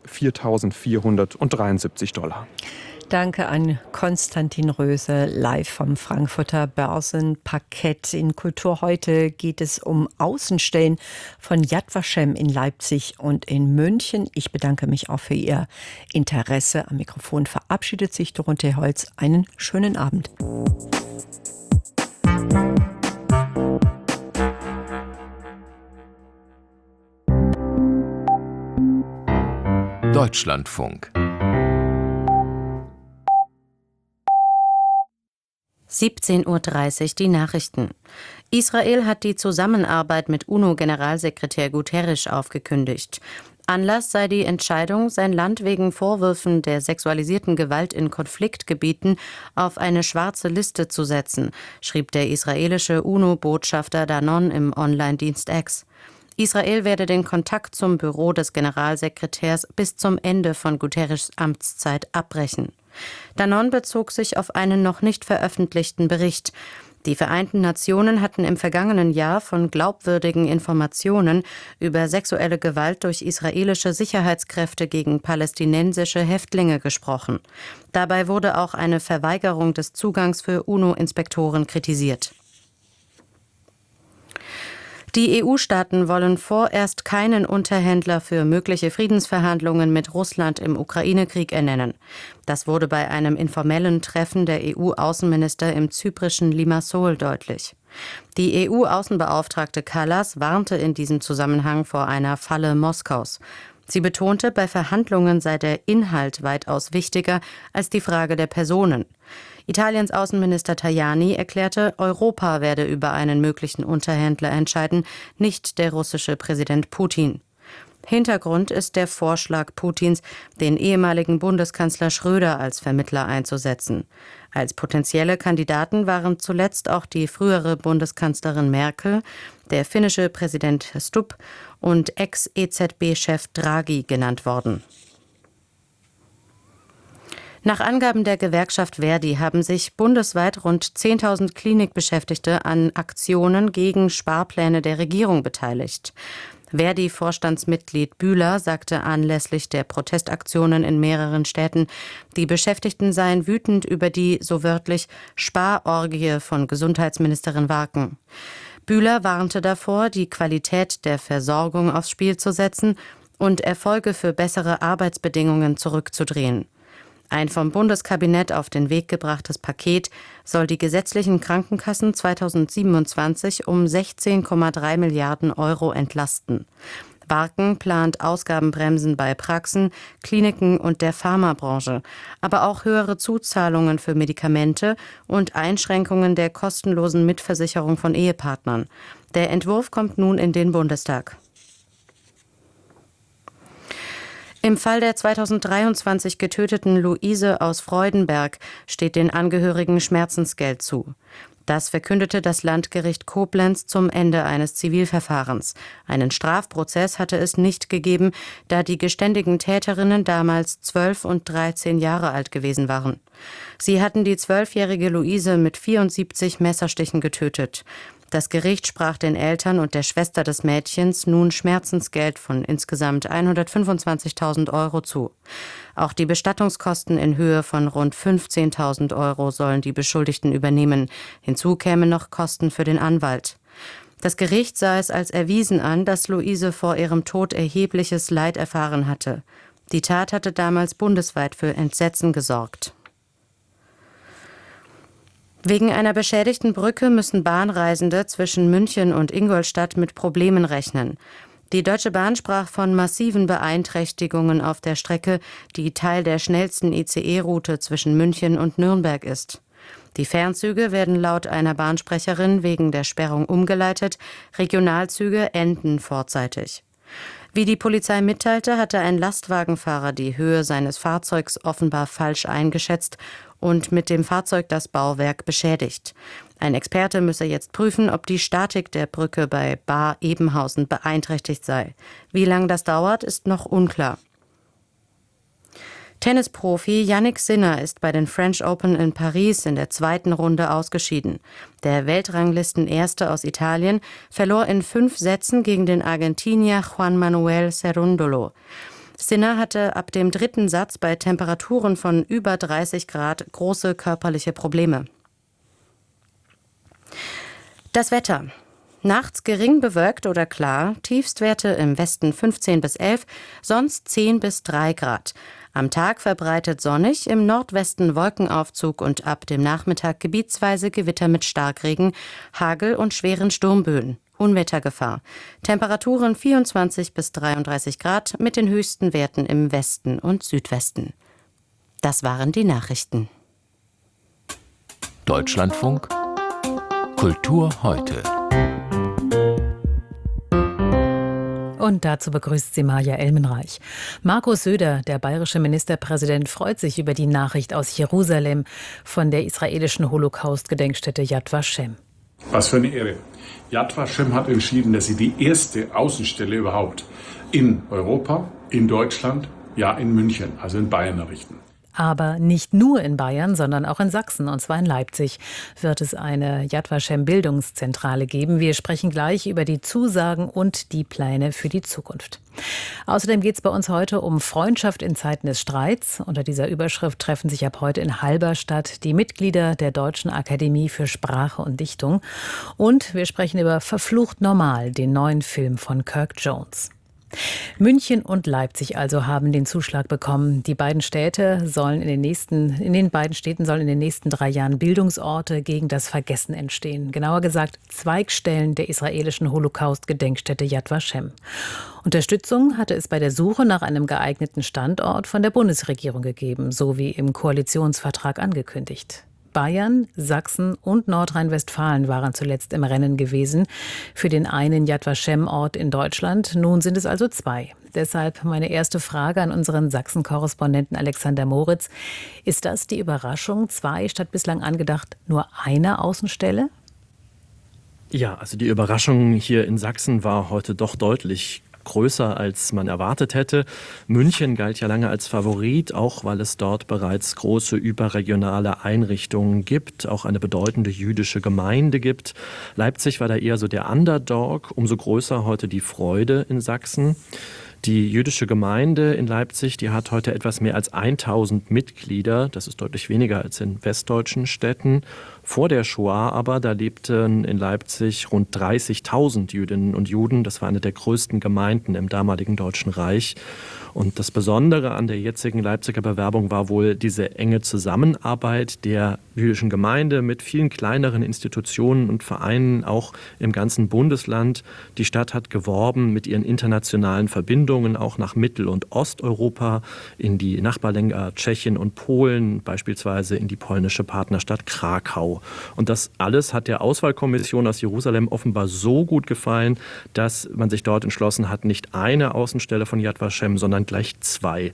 $4.473. Danke an Konstantin Röse, live vom Frankfurter Börsenparkett. In Kultur heute geht es um Außenstellen von Yad Vashem in Leipzig und in München. Ich bedanke mich auch für Ihr Interesse. Am Mikrofon verabschiedet sich Dorothee Holz. Einen schönen Abend. Deutschlandfunk 17:30 Uhr die Nachrichten. Israel hat die Zusammenarbeit mit UNO-Generalsekretär Guterres aufgekündigt. Anlass sei die Entscheidung, sein Land wegen Vorwürfen der sexualisierten Gewalt in Konfliktgebieten auf eine schwarze Liste zu setzen, schrieb der israelische UNO-Botschafter Danon im Online-Dienst X. Israel werde den Kontakt zum Büro des Generalsekretärs bis zum Ende von Guterres' Amtszeit abbrechen. Danon bezog sich auf einen noch nicht veröffentlichten Bericht. Die Vereinten Nationen hatten im vergangenen Jahr von glaubwürdigen Informationen über sexuelle Gewalt durch israelische Sicherheitskräfte gegen palästinensische Häftlinge gesprochen. Dabei wurde auch eine Verweigerung des Zugangs für UNO-Inspektoren kritisiert. Die EU-Staaten wollen vorerst keinen Unterhändler für mögliche Friedensverhandlungen mit Russland im Ukraine-Krieg ernennen. Das wurde bei einem informellen Treffen der EU-Außenminister im zyprischen Limassol deutlich. Die EU-Außenbeauftragte Kallas warnte in diesem Zusammenhang vor einer Falle Moskaus. Sie betonte, bei Verhandlungen sei der Inhalt weitaus wichtiger als die Frage der Personen. Italiens Außenminister Tajani erklärte, Europa werde über einen möglichen Unterhändler entscheiden, nicht der russische Präsident Putin. Hintergrund ist der Vorschlag Putins, den ehemaligen Bundeskanzler Schröder als Vermittler einzusetzen. Als potenzielle Kandidaten waren zuletzt auch die frühere Bundeskanzlerin Merkel, der finnische Präsident Stubb und Ex-EZB-Chef Draghi genannt worden. Nach Angaben der Gewerkschaft Verdi haben sich bundesweit rund 10.000 Klinikbeschäftigte an Aktionen gegen Sparpläne der Regierung beteiligt. Verdi-Vorstandsmitglied Bühler sagte anlässlich der Protestaktionen in mehreren Städten, die Beschäftigten seien wütend über die, so wörtlich, Sparorgie von Gesundheitsministerin Warken. Bühler warnte davor, die Qualität der Versorgung aufs Spiel zu setzen und Erfolge für bessere Arbeitsbedingungen zurückzudrehen. Ein vom Bundeskabinett auf den Weg gebrachtes Paket soll die gesetzlichen Krankenkassen 2027 um 16,3 Milliarden Euro entlasten. Warken plant Ausgabenbremsen bei Praxen, Kliniken und der Pharmabranche, aber auch höhere Zuzahlungen für Medikamente und Einschränkungen der kostenlosen Mitversicherung von Ehepartnern. Der Entwurf kommt nun in den Bundestag. Im Fall der 2023 getöteten Luise aus Freudenberg steht den Angehörigen Schmerzensgeld zu. Das verkündete das Landgericht Koblenz zum Ende eines Zivilverfahrens. Einen Strafprozess hatte es nicht gegeben, da die geständigen Täterinnen damals 12 und 13 Jahre alt gewesen waren. Sie hatten die 12-jährige Luise mit 74 Messerstichen getötet. Das Gericht sprach den Eltern und der Schwester des Mädchens nun Schmerzensgeld von insgesamt 125.000 Euro zu. Auch die Bestattungskosten in Höhe von rund 15.000 Euro sollen die Beschuldigten übernehmen. Hinzu kämen noch Kosten für den Anwalt. Das Gericht sah es als erwiesen an, dass Luise vor ihrem Tod erhebliches Leid erfahren hatte. Die Tat hatte damals bundesweit für Entsetzen gesorgt. Wegen einer beschädigten Brücke müssen Bahnreisende zwischen München und Ingolstadt mit Problemen rechnen. Die Deutsche Bahn sprach von massiven Beeinträchtigungen auf der Strecke, die Teil der schnellsten ICE-Route zwischen München und Nürnberg ist. Die Fernzüge werden laut einer Bahnsprecherin wegen der Sperrung umgeleitet, Regionalzüge enden vorzeitig. Wie die Polizei mitteilte, hatte ein Lastwagenfahrer die Höhe seines Fahrzeugs offenbar falsch eingeschätzt und mit dem Fahrzeug das Bauwerk beschädigt. Ein Experte müsse jetzt prüfen, ob die Statik der Brücke bei Baar-Ebenhausen beeinträchtigt sei. Wie lange das dauert, ist noch unklar. Tennisprofi Jannik Sinner ist bei den French Open in Paris in der zweiten Runde ausgeschieden. Der Weltranglisten-Erste aus Italien verlor in 5 Sätzen gegen den Argentinier Juan Manuel Cerúndolo. Sinner hatte ab dem 3. Satz bei Temperaturen von über 30 Grad große körperliche Probleme. Das Wetter. Nachts gering bewölkt oder klar, Tiefstwerte im Westen 15 bis 11, sonst 10 bis 3 Grad. Am Tag verbreitet sonnig, im Nordwesten Wolkenaufzug und ab dem Nachmittag gebietsweise Gewitter mit Starkregen, Hagel und schweren Sturmböen. Unwettergefahr. Temperaturen 24 bis 33 Grad mit den höchsten Werten im Westen und Südwesten. Das waren die Nachrichten. Deutschlandfunk Kultur heute. Und dazu begrüßt sie Maja Elmenreich. Markus Söder, der bayerische Ministerpräsident, freut sich über die Nachricht aus Jerusalem von der israelischen Holocaust-Gedenkstätte Yad Vashem. Was für eine Ehre. Yad Vashem hat entschieden, dass sie die erste Außenstelle überhaupt in Europa, in Deutschland, ja in München, also in Bayern errichten. Aber nicht nur in Bayern, sondern auch in Sachsen, und zwar in Leipzig, wird es eine Yad Vashem Bildungszentrale geben. Wir sprechen gleich über die Zusagen und die Pläne für die Zukunft. Außerdem geht es bei uns heute um Freundschaft in Zeiten des Streits. Unter dieser Überschrift treffen sich ab heute in Halberstadt die Mitglieder der Deutschen Akademie für Sprache und Dichtung. Und wir sprechen über Verflucht Normal, den neuen Film von Kirk Jones. München und Leipzig also haben den Zuschlag bekommen. Die beiden Städte sollen in den beiden Städten sollen in den nächsten 3 Jahren Bildungsorte gegen das Vergessen entstehen. Genauer gesagt Zweigstellen der israelischen Holocaust-Gedenkstätte Yad Vashem. Unterstützung hatte es bei der Suche nach einem geeigneten Standort von der Bundesregierung gegeben, so wie im Koalitionsvertrag angekündigt. Bayern, Sachsen und Nordrhein-Westfalen waren zuletzt im Rennen gewesen für den einen Yad Vashem-Ort in Deutschland. Nun sind es also 2. Deshalb meine erste Frage an unseren Sachsen-Korrespondenten Alexander Moritz. Ist das die Überraschung, 2 statt bislang angedacht nur eine Außenstelle? Ja, also die Überraschung hier in Sachsen war heute doch deutlich größer, als man erwartet hätte. München galt ja lange als Favorit, auch weil es dort bereits große überregionale Einrichtungen gibt, auch eine bedeutende jüdische Gemeinde gibt. Leipzig war da eher so der Underdog, umso größer heute die Freude in Sachsen. Die jüdische Gemeinde in Leipzig, die hat heute etwas mehr als 1000 Mitglieder. Das ist deutlich weniger als in westdeutschen Städten. Vor der Shoah aber, da lebten in Leipzig rund 30.000 Jüdinnen und Juden. Das war eine der größten Gemeinden im damaligen Deutschen Reich. Und das Besondere an der jetzigen Leipziger Bewerbung war wohl diese enge Zusammenarbeit der jüdischen Gemeinde mit vielen kleineren Institutionen und Vereinen, auch im ganzen Bundesland. Die Stadt hat geworben mit ihren internationalen Verbindungen auch nach Mittel- und Osteuropa, in die Nachbarländer Tschechien und Polen, beispielsweise in die polnische Partnerstadt Krakau. Und das alles hat der Auswahlkommission aus Jerusalem offenbar so gut gefallen, dass man sich dort entschlossen hat, nicht eine Außenstelle von Yad Vashem, sondern gleich 2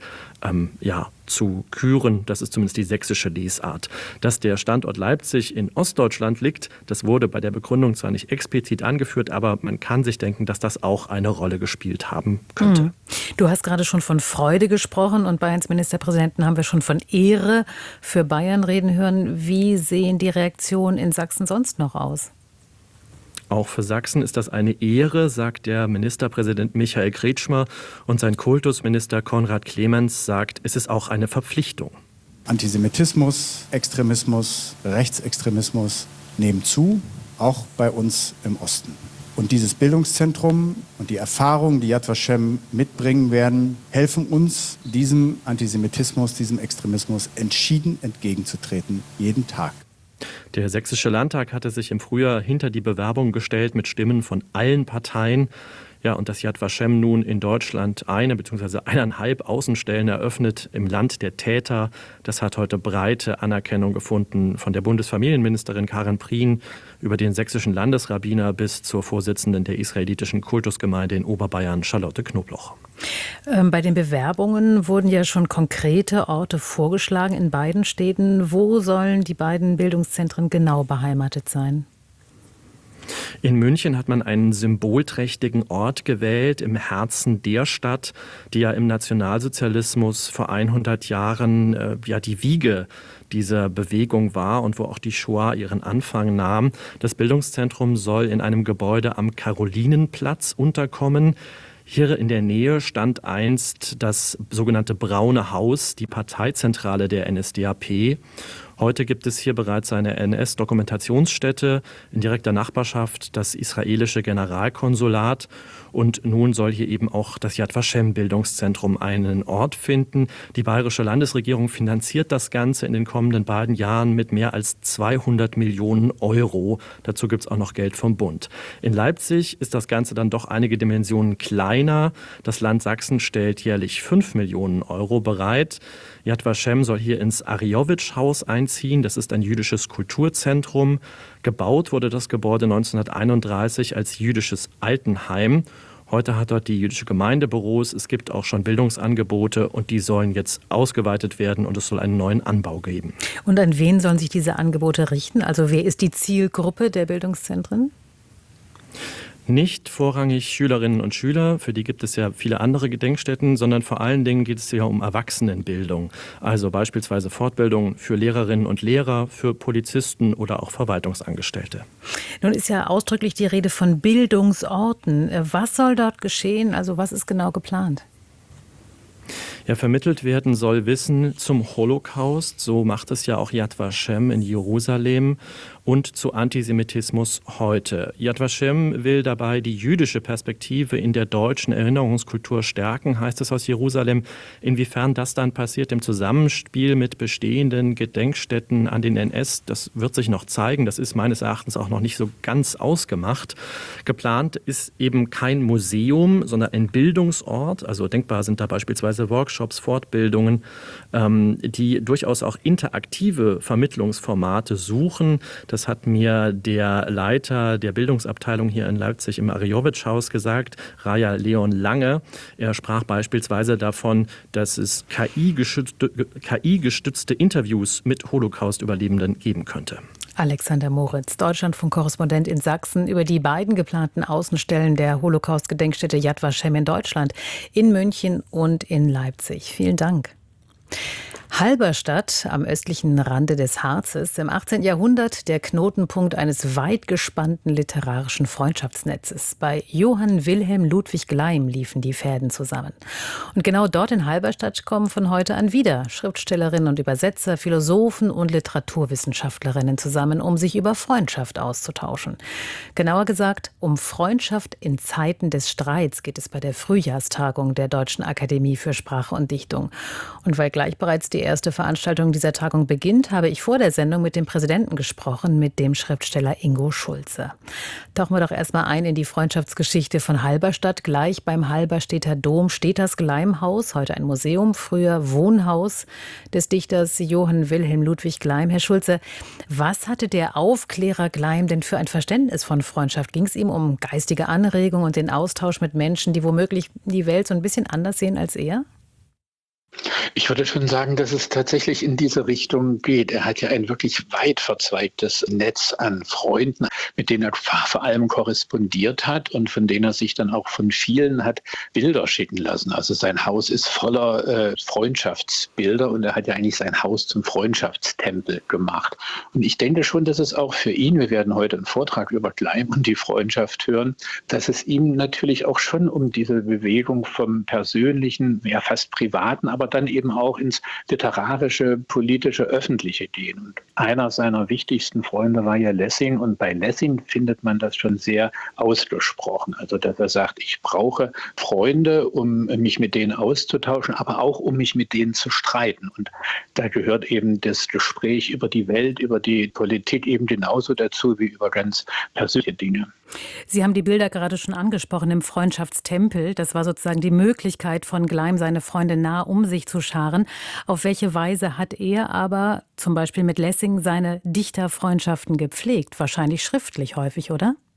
zu küren. Das ist zumindest die sächsische Lesart. Dass der Standort Leipzig in Ostdeutschland liegt, das wurde bei der Begründung zwar nicht explizit angeführt, aber man kann sich denken, dass das auch eine Rolle gespielt haben könnte. Du hast gerade schon von Freude gesprochen und Bayerns Ministerpräsidenten haben wir schon von Ehre für Bayern reden hören. Wie sehen die Reaktionen in Sachsen sonst noch aus? Auch für Sachsen ist das eine Ehre, sagt der Ministerpräsident Michael Kretschmer. Und sein Kultusminister Konrad Clemens sagt, es ist auch eine Verpflichtung. Antisemitismus, Extremismus, Rechtsextremismus nehmen zu, auch bei uns im Osten. Und dieses Bildungszentrum und die Erfahrungen, die Yad Vashem mitbringen werden, helfen uns, diesem Antisemitismus, diesem Extremismus entschieden entgegenzutreten, jeden Tag. Der Sächsische Landtag hatte sich im Frühjahr hinter die Bewerbung gestellt mit Stimmen von allen Parteien. Ja, und dass Yad Vashem nun in Deutschland 1 bzw. 1,5 Außenstellen eröffnet im Land der Täter, das hat heute breite Anerkennung gefunden von der Bundesfamilienministerin Karin Prien über den sächsischen Landesrabbiner bis zur Vorsitzenden der israelitischen Kultusgemeinde in Oberbayern, Charlotte Knobloch. Bei den Bewerbungen wurden ja schon konkrete Orte vorgeschlagen in beiden Städten. Wo sollen die beiden Bildungszentren genau beheimatet sein? In München hat man einen symbolträchtigen Ort gewählt im Herzen der Stadt, die ja im Nationalsozialismus vor 100 Jahren die Wiege dieser Bewegung war und wo auch die Shoah ihren Anfang nahm. Das Bildungszentrum soll in einem Gebäude am Karolinenplatz unterkommen. Hier in der Nähe stand einst das sogenannte Braune Haus, die Parteizentrale der NSDAP. Heute gibt es hier bereits eine NS-Dokumentationsstätte, in direkter Nachbarschaft das israelische Generalkonsulat und nun soll hier eben auch das Yad Vashem-Bildungszentrum einen Ort finden. Die bayerische Landesregierung finanziert das Ganze in den kommenden beiden Jahren mit mehr als 200 Millionen Euro. Dazu gibt es auch noch Geld vom Bund. In Leipzig ist das Ganze dann doch einige Dimensionen kleiner. Das Land Sachsen stellt jährlich 5 Millionen Euro bereit. Yad Vashem soll hier ins Ariyowitsch-Haus einziehen. Das ist ein jüdisches Kulturzentrum. Gebaut wurde das Gebäude 1931 als jüdisches Altenheim. Heute hat dort die jüdische Gemeinde Büros. Es gibt auch schon Bildungsangebote und die sollen jetzt ausgeweitet werden und es soll einen neuen Anbau geben. Und an wen sollen sich diese Angebote richten? Also wer ist die Zielgruppe der Bildungszentren? Nicht vorrangig Schülerinnen und Schüler, für die gibt es ja viele andere Gedenkstätten, sondern vor allen Dingen geht es hier um Erwachsenenbildung. Also beispielsweise Fortbildung für Lehrerinnen und Lehrer, für Polizisten oder auch Verwaltungsangestellte. Nun ist ja ausdrücklich die Rede von Bildungsorten. Was soll dort geschehen? Also was ist genau geplant? Ja, vermittelt werden soll Wissen zum Holocaust, so macht es ja auch Yad Vashem in Jerusalem, und zu Antisemitismus heute. Yad Vashem will dabei die jüdische Perspektive in der deutschen Erinnerungskultur stärken, heißt es aus Jerusalem. Inwiefern das dann passiert im Zusammenspiel mit bestehenden Gedenkstätten an den NS, das wird sich noch zeigen. Das ist meines Erachtens auch noch nicht so ganz ausgemacht. Geplant ist eben kein Museum, sondern ein Bildungsort. Also denkbar sind da beispielsweise Workshops, Fortbildungen, die durchaus auch interaktive Vermittlungsformate suchen. Das hat mir der Leiter der Bildungsabteilung hier in Leipzig im Ariyowitsch-Haus gesagt, Raja Leon Lange. Er sprach beispielsweise davon, dass es KI-gestützte Interviews mit Holocaust-Überlebenden geben könnte. Alexander Moritz, Deutschlandfunk-Korrespondent in Sachsen, über die beiden geplanten Außenstellen der Holocaust-Gedenkstätte Yad Vashem in Deutschland, in München und in Leipzig. Vielen Dank. Halberstadt am östlichen Rande des Harzes, im 18. Jahrhundert der Knotenpunkt eines weit gespannten literarischen Freundschaftsnetzes. Bei Johann Wilhelm Ludwig Gleim liefen die Fäden zusammen. Und genau dort in Halberstadt kommen von heute an wieder Schriftstellerinnen und Übersetzer, Philosophen und Literaturwissenschaftlerinnen zusammen, um sich über Freundschaft auszutauschen. Genauer gesagt, um Freundschaft in Zeiten des Streits geht es bei der Frühjahrstagung der Deutschen Akademie für Sprache und Dichtung. Und weil gleich bereits die erste Veranstaltung dieser Tagung beginnt, habe ich vor der Sendung mit dem Präsidenten gesprochen, mit dem Schriftsteller Ingo Schulze. Tauchen wir doch erstmal ein in die Freundschaftsgeschichte von Halberstadt. Gleich beim Halberstädter Dom steht das Gleimhaus, heute ein Museum, früher Wohnhaus des Dichters Johann Wilhelm Ludwig Gleim. Herr Schulze, was hatte der Aufklärer Gleim denn für ein Verständnis von Freundschaft? Ging es ihm um geistige Anregung und den Austausch mit Menschen, die womöglich die Welt so ein bisschen anders sehen als er? Ich würde schon sagen, dass es tatsächlich in diese Richtung geht. Er hat ja ein wirklich weit verzweigtes Netz an Freunden, mit denen er vor allem korrespondiert hat und von denen er sich dann auch von vielen hat Bilder schicken lassen. Also sein Haus ist voller Freundschaftsbilder und er hat ja eigentlich sein Haus zum Freundschaftstempel gemacht. Und ich denke schon, dass es auch für ihn, wir werden heute einen Vortrag über Gleim und die Freundschaft hören, dass es ihm natürlich auch schon um diese Bewegung vom Persönlichen, ja fast Privaten, aber dann eben auch ins literarische, politische, öffentliche gehen. Und einer seiner wichtigsten Freunde war ja Lessing und bei Lessing findet man das schon sehr ausgesprochen. Also dass er sagt, ich brauche Freunde, um mich mit denen auszutauschen, aber auch um mich mit denen zu streiten. Und da gehört eben das Gespräch über die Welt, über die Politik eben genauso dazu wie über ganz persönliche Dinge. Sie haben die Bilder gerade schon angesprochen im Freundschaftstempel. Das war sozusagen die Möglichkeit von Gleim, seine Freunde nah um sich zu scharen. Auf welche Weise hat er aber zum Beispiel mit Lessing seine Dichterfreundschaften gepflegt? Wahrscheinlich schriftlich häufig, oder?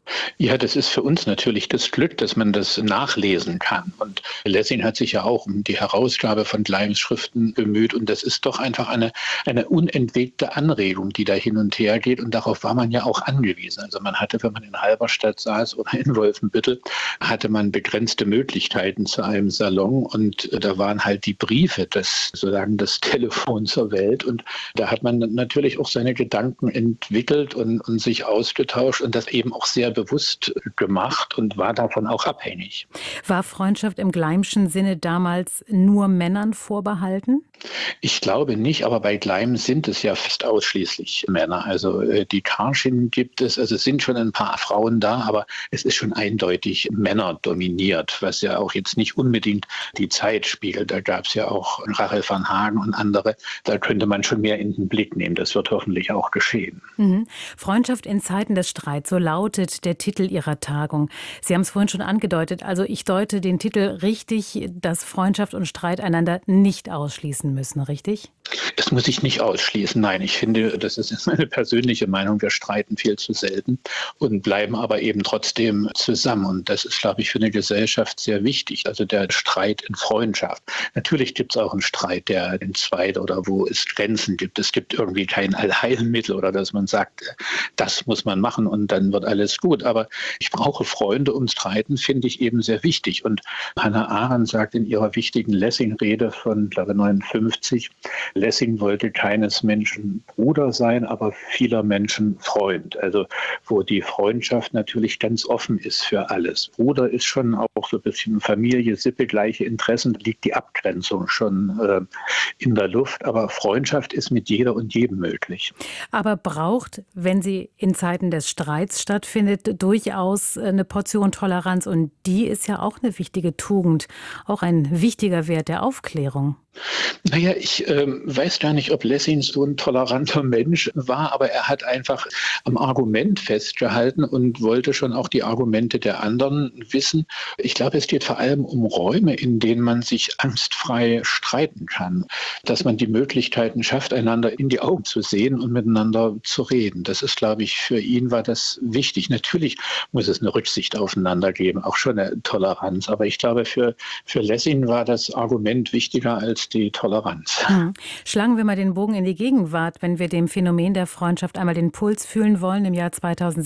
Ja, das ist für uns natürlich das Glück, dass man das nachlesen kann. Und Lessing hat sich ja auch um die Herausgabe von Gleims Schriften bemüht. Und das ist doch einfach eine unentwegte Anregung, die da hin und her geht. Und darauf war man ja auch angewiesen. Also man hatte, wenn man in Halberstadt saß oder in Wolfenbüttel, hatte man begrenzte Möglichkeiten zu einem Salon. Und da waren halt die Briefe, das Telefon zur Welt. Und da hat man natürlich auch seine Gedanken entwickelt und sich ausgetauscht und das eben auch sehr bewusst gemacht und war davon auch abhängig. War Freundschaft im Gleimschen Sinne damals nur Männern vorbehalten? Ich glaube nicht, aber bei Gleim sind es ja fast ausschließlich Männer. Also die Karschin gibt es, also es sind schon ein paar Frauen da, aber es ist schon eindeutig männerdominiert, was ja auch jetzt nicht unbedingt die Zeit spiegelt. Da gab es ja auch Rachel van Hagen und andere. Da könnte man schon mehr in den Blick nehmen. Das wird hoffentlich auch geschehen. Mhm. Freundschaft in Zeiten des Streits, so lautet der Titel Ihrer Tagung. Sie haben es vorhin schon angedeutet, also ich deute den Titel richtig, dass Freundschaft und Streit einander nicht ausschließen müssen, richtig? Es muss sich nicht ausschließen. Nein, ich finde, das ist meine persönliche Meinung. Wir streiten viel zu selten und bleiben aber eben trotzdem zusammen. Und das ist, glaube ich, für eine Gesellschaft sehr wichtig. Also der Streit in Freundschaft. Natürlich gibt es auch einen Streit, der in Zweit oder wo es Grenzen gibt. Es gibt irgendwie kein Allheilmittel oder dass man sagt, das muss man machen und dann wird alles gut. Aber ich brauche Freunde und Streiten, finde ich eben sehr wichtig. Und Hannah Arendt sagt in ihrer wichtigen Lessing-Rede von, glaube ich, 59, Lessing wollte keines Menschen Bruder sein, aber vieler Menschen Freund. Also wo die Freundschaft natürlich ganz offen ist für alles. Bruder ist schon auch so ein bisschen Familie, Sippe, gleiche Interessen, da liegt die Abgrenzung schon in der Luft. Aber Freundschaft ist mit jeder und jedem möglich. Aber braucht, wenn sie in Zeiten des Streits stattfindet, durchaus eine Portion Toleranz. Und die ist ja auch eine wichtige Tugend, auch ein wichtiger Wert der Aufklärung. Naja, ich weiß gar nicht, ob Lessing so ein toleranter Mensch war, aber er hat einfach am Argument festgehalten und wollte schon auch die Argumente der anderen wissen. Ich glaube, es geht vor allem um Räume, in denen man sich angstfrei streiten kann, dass man die Möglichkeiten schafft, einander in die Augen zu sehen und miteinander zu reden. Das ist, glaube ich, für ihn war das wichtig. Natürlich muss es eine Rücksicht aufeinander geben, auch schon eine Toleranz. Aber ich glaube, für Lessing war das Argument wichtiger als die Toleranz. Schlagen wir mal den Bogen in die Gegenwart, wenn wir dem Phänomen der Freundschaft einmal den Puls fühlen wollen. Im Jahr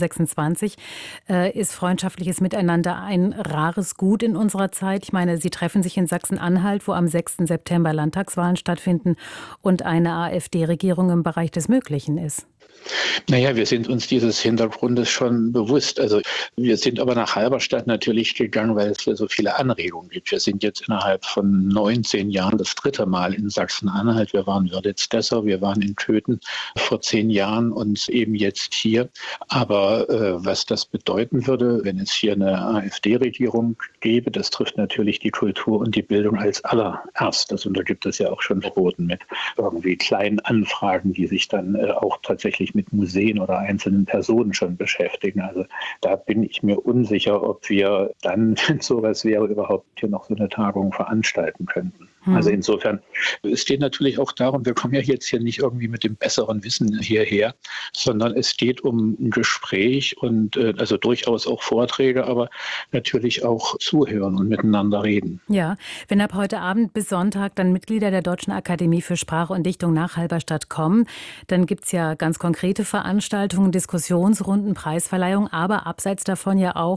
2026 ist freundschaftliches Miteinander ein rares Gut in unserer Zeit. Ich meine, Sie treffen sich in Sachsen-Anhalt, wo am 6. September Landtagswahlen stattfinden und eine AfD-Regierung im Bereich des Möglichen ist. Naja, wir sind uns dieses Hintergrundes schon bewusst. Also wir sind aber nach Halberstadt natürlich gegangen, weil es hier so viele Anregungen gibt. Wir sind jetzt innerhalb von 19 Jahren das 3. Mal in Sachsen-Anhalt. Wir waren in Wörlitz-Dessau, wir waren in Köthen vor 10 Jahren und eben jetzt hier. Aber was das bedeuten würde, wenn es hier eine AfD-Regierung gäbe, das trifft natürlich die Kultur und die Bildung als allererstes. Und da gibt es ja auch schon Verboten mit irgendwie kleinen Anfragen, die sich dann auch tatsächlich mit Museen oder einzelnen Personen schon beschäftigen. Also da bin ich mir unsicher, ob wir dann, wenn sowas wäre, überhaupt hier noch so eine Tagung veranstalten könnten. Also insofern, es geht natürlich auch darum, wir kommen ja jetzt hier nicht irgendwie mit dem besseren Wissen hierher, sondern es geht um ein Gespräch und also durchaus auch Vorträge, aber natürlich auch zuhören und miteinander reden. Ja, wenn ab heute Abend bis Sonntag dann Mitglieder der Deutschen Akademie für Sprache und Dichtung nach Halberstadt kommen, dann gibt es ja ganz konkrete Veranstaltungen, Diskussionsrunden, Preisverleihung, aber abseits davon ja auch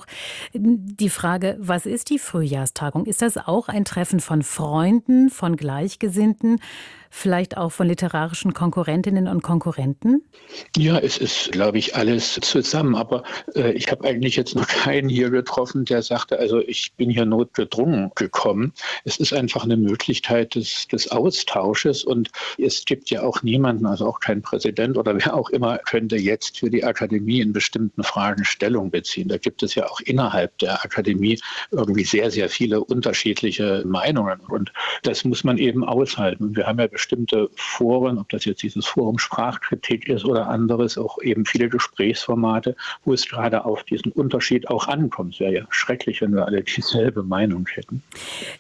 die Frage, was ist die Frühjahrstagung? Ist das auch ein Treffen von Freunden, von Gleichgesinnten, vielleicht auch von literarischen Konkurrentinnen und Konkurrenten? Ja, es ist, glaube ich, alles zusammen. Aber ich habe eigentlich jetzt noch keinen hier getroffen, der sagte, also ich bin hier notgedrungen gekommen. Es ist einfach eine Möglichkeit des Austausches und es gibt ja auch niemanden, also auch kein Präsident oder wer auch immer, könnte jetzt für die Akademie in bestimmten Fragen Stellung beziehen. Da gibt es ja auch innerhalb der Akademie irgendwie sehr, sehr viele unterschiedliche Meinungen und das muss man eben aushalten. Und wir haben ja bestimmte Foren, ob das jetzt dieses Forum Sprachkritik ist oder anderes, auch eben viele Gesprächsformate, wo es gerade auf diesen Unterschied auch ankommt. Es wäre ja schrecklich, wenn wir alle dieselbe Meinung hätten.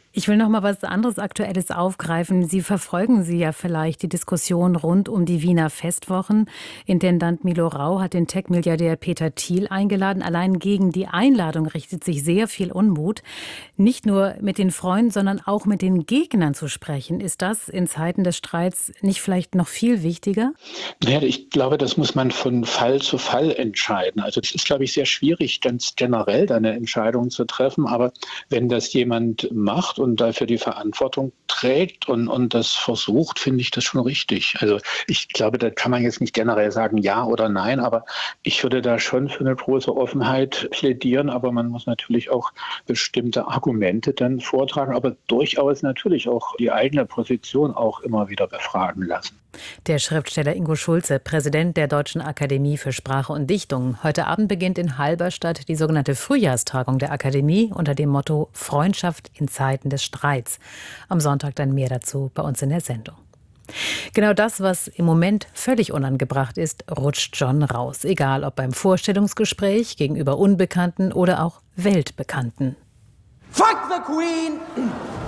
Ich will noch mal was anderes Aktuelles aufgreifen. Sie verfolgen ja vielleicht die Diskussion rund um die Wiener Festwochen. Intendant Milo Rau hat den Tech-Milliardär Peter Thiel eingeladen. Allein gegen die Einladung richtet sich sehr viel Unmut. Nicht nur mit den Freunden, sondern auch mit den Gegnern zu sprechen. Ist das in Zeiten des Streits nicht vielleicht noch viel wichtiger? Ja, ich glaube, das muss man von Fall zu Fall entscheiden. Also es ist, glaube ich, sehr schwierig, ganz generell eine Entscheidung zu treffen. Aber wenn das jemand macht und dafür die Verantwortung trägt und das versucht, finde ich das schon richtig. Also ich glaube, da kann man jetzt nicht generell sagen ja oder nein, aber ich würde da schon für eine große Offenheit plädieren, aber man muss natürlich auch bestimmte Argumente dann vortragen, aber durchaus natürlich auch die eigene Position auch immer wieder befragen lassen. Der Schriftsteller Ingo Schulze, Präsident der Deutschen Akademie für Sprache und Dichtung. Heute Abend beginnt in Halberstadt die sogenannte Frühjahrstagung der Akademie unter dem Motto Freundschaft in Zeiten des Streits. Am Sonntag dann mehr dazu bei uns in der Sendung. Genau das, was im Moment völlig unangebracht ist, rutscht John raus. Egal ob beim Vorstellungsgespräch gegenüber Unbekannten oder auch Weltbekannten. Fuck the Queen!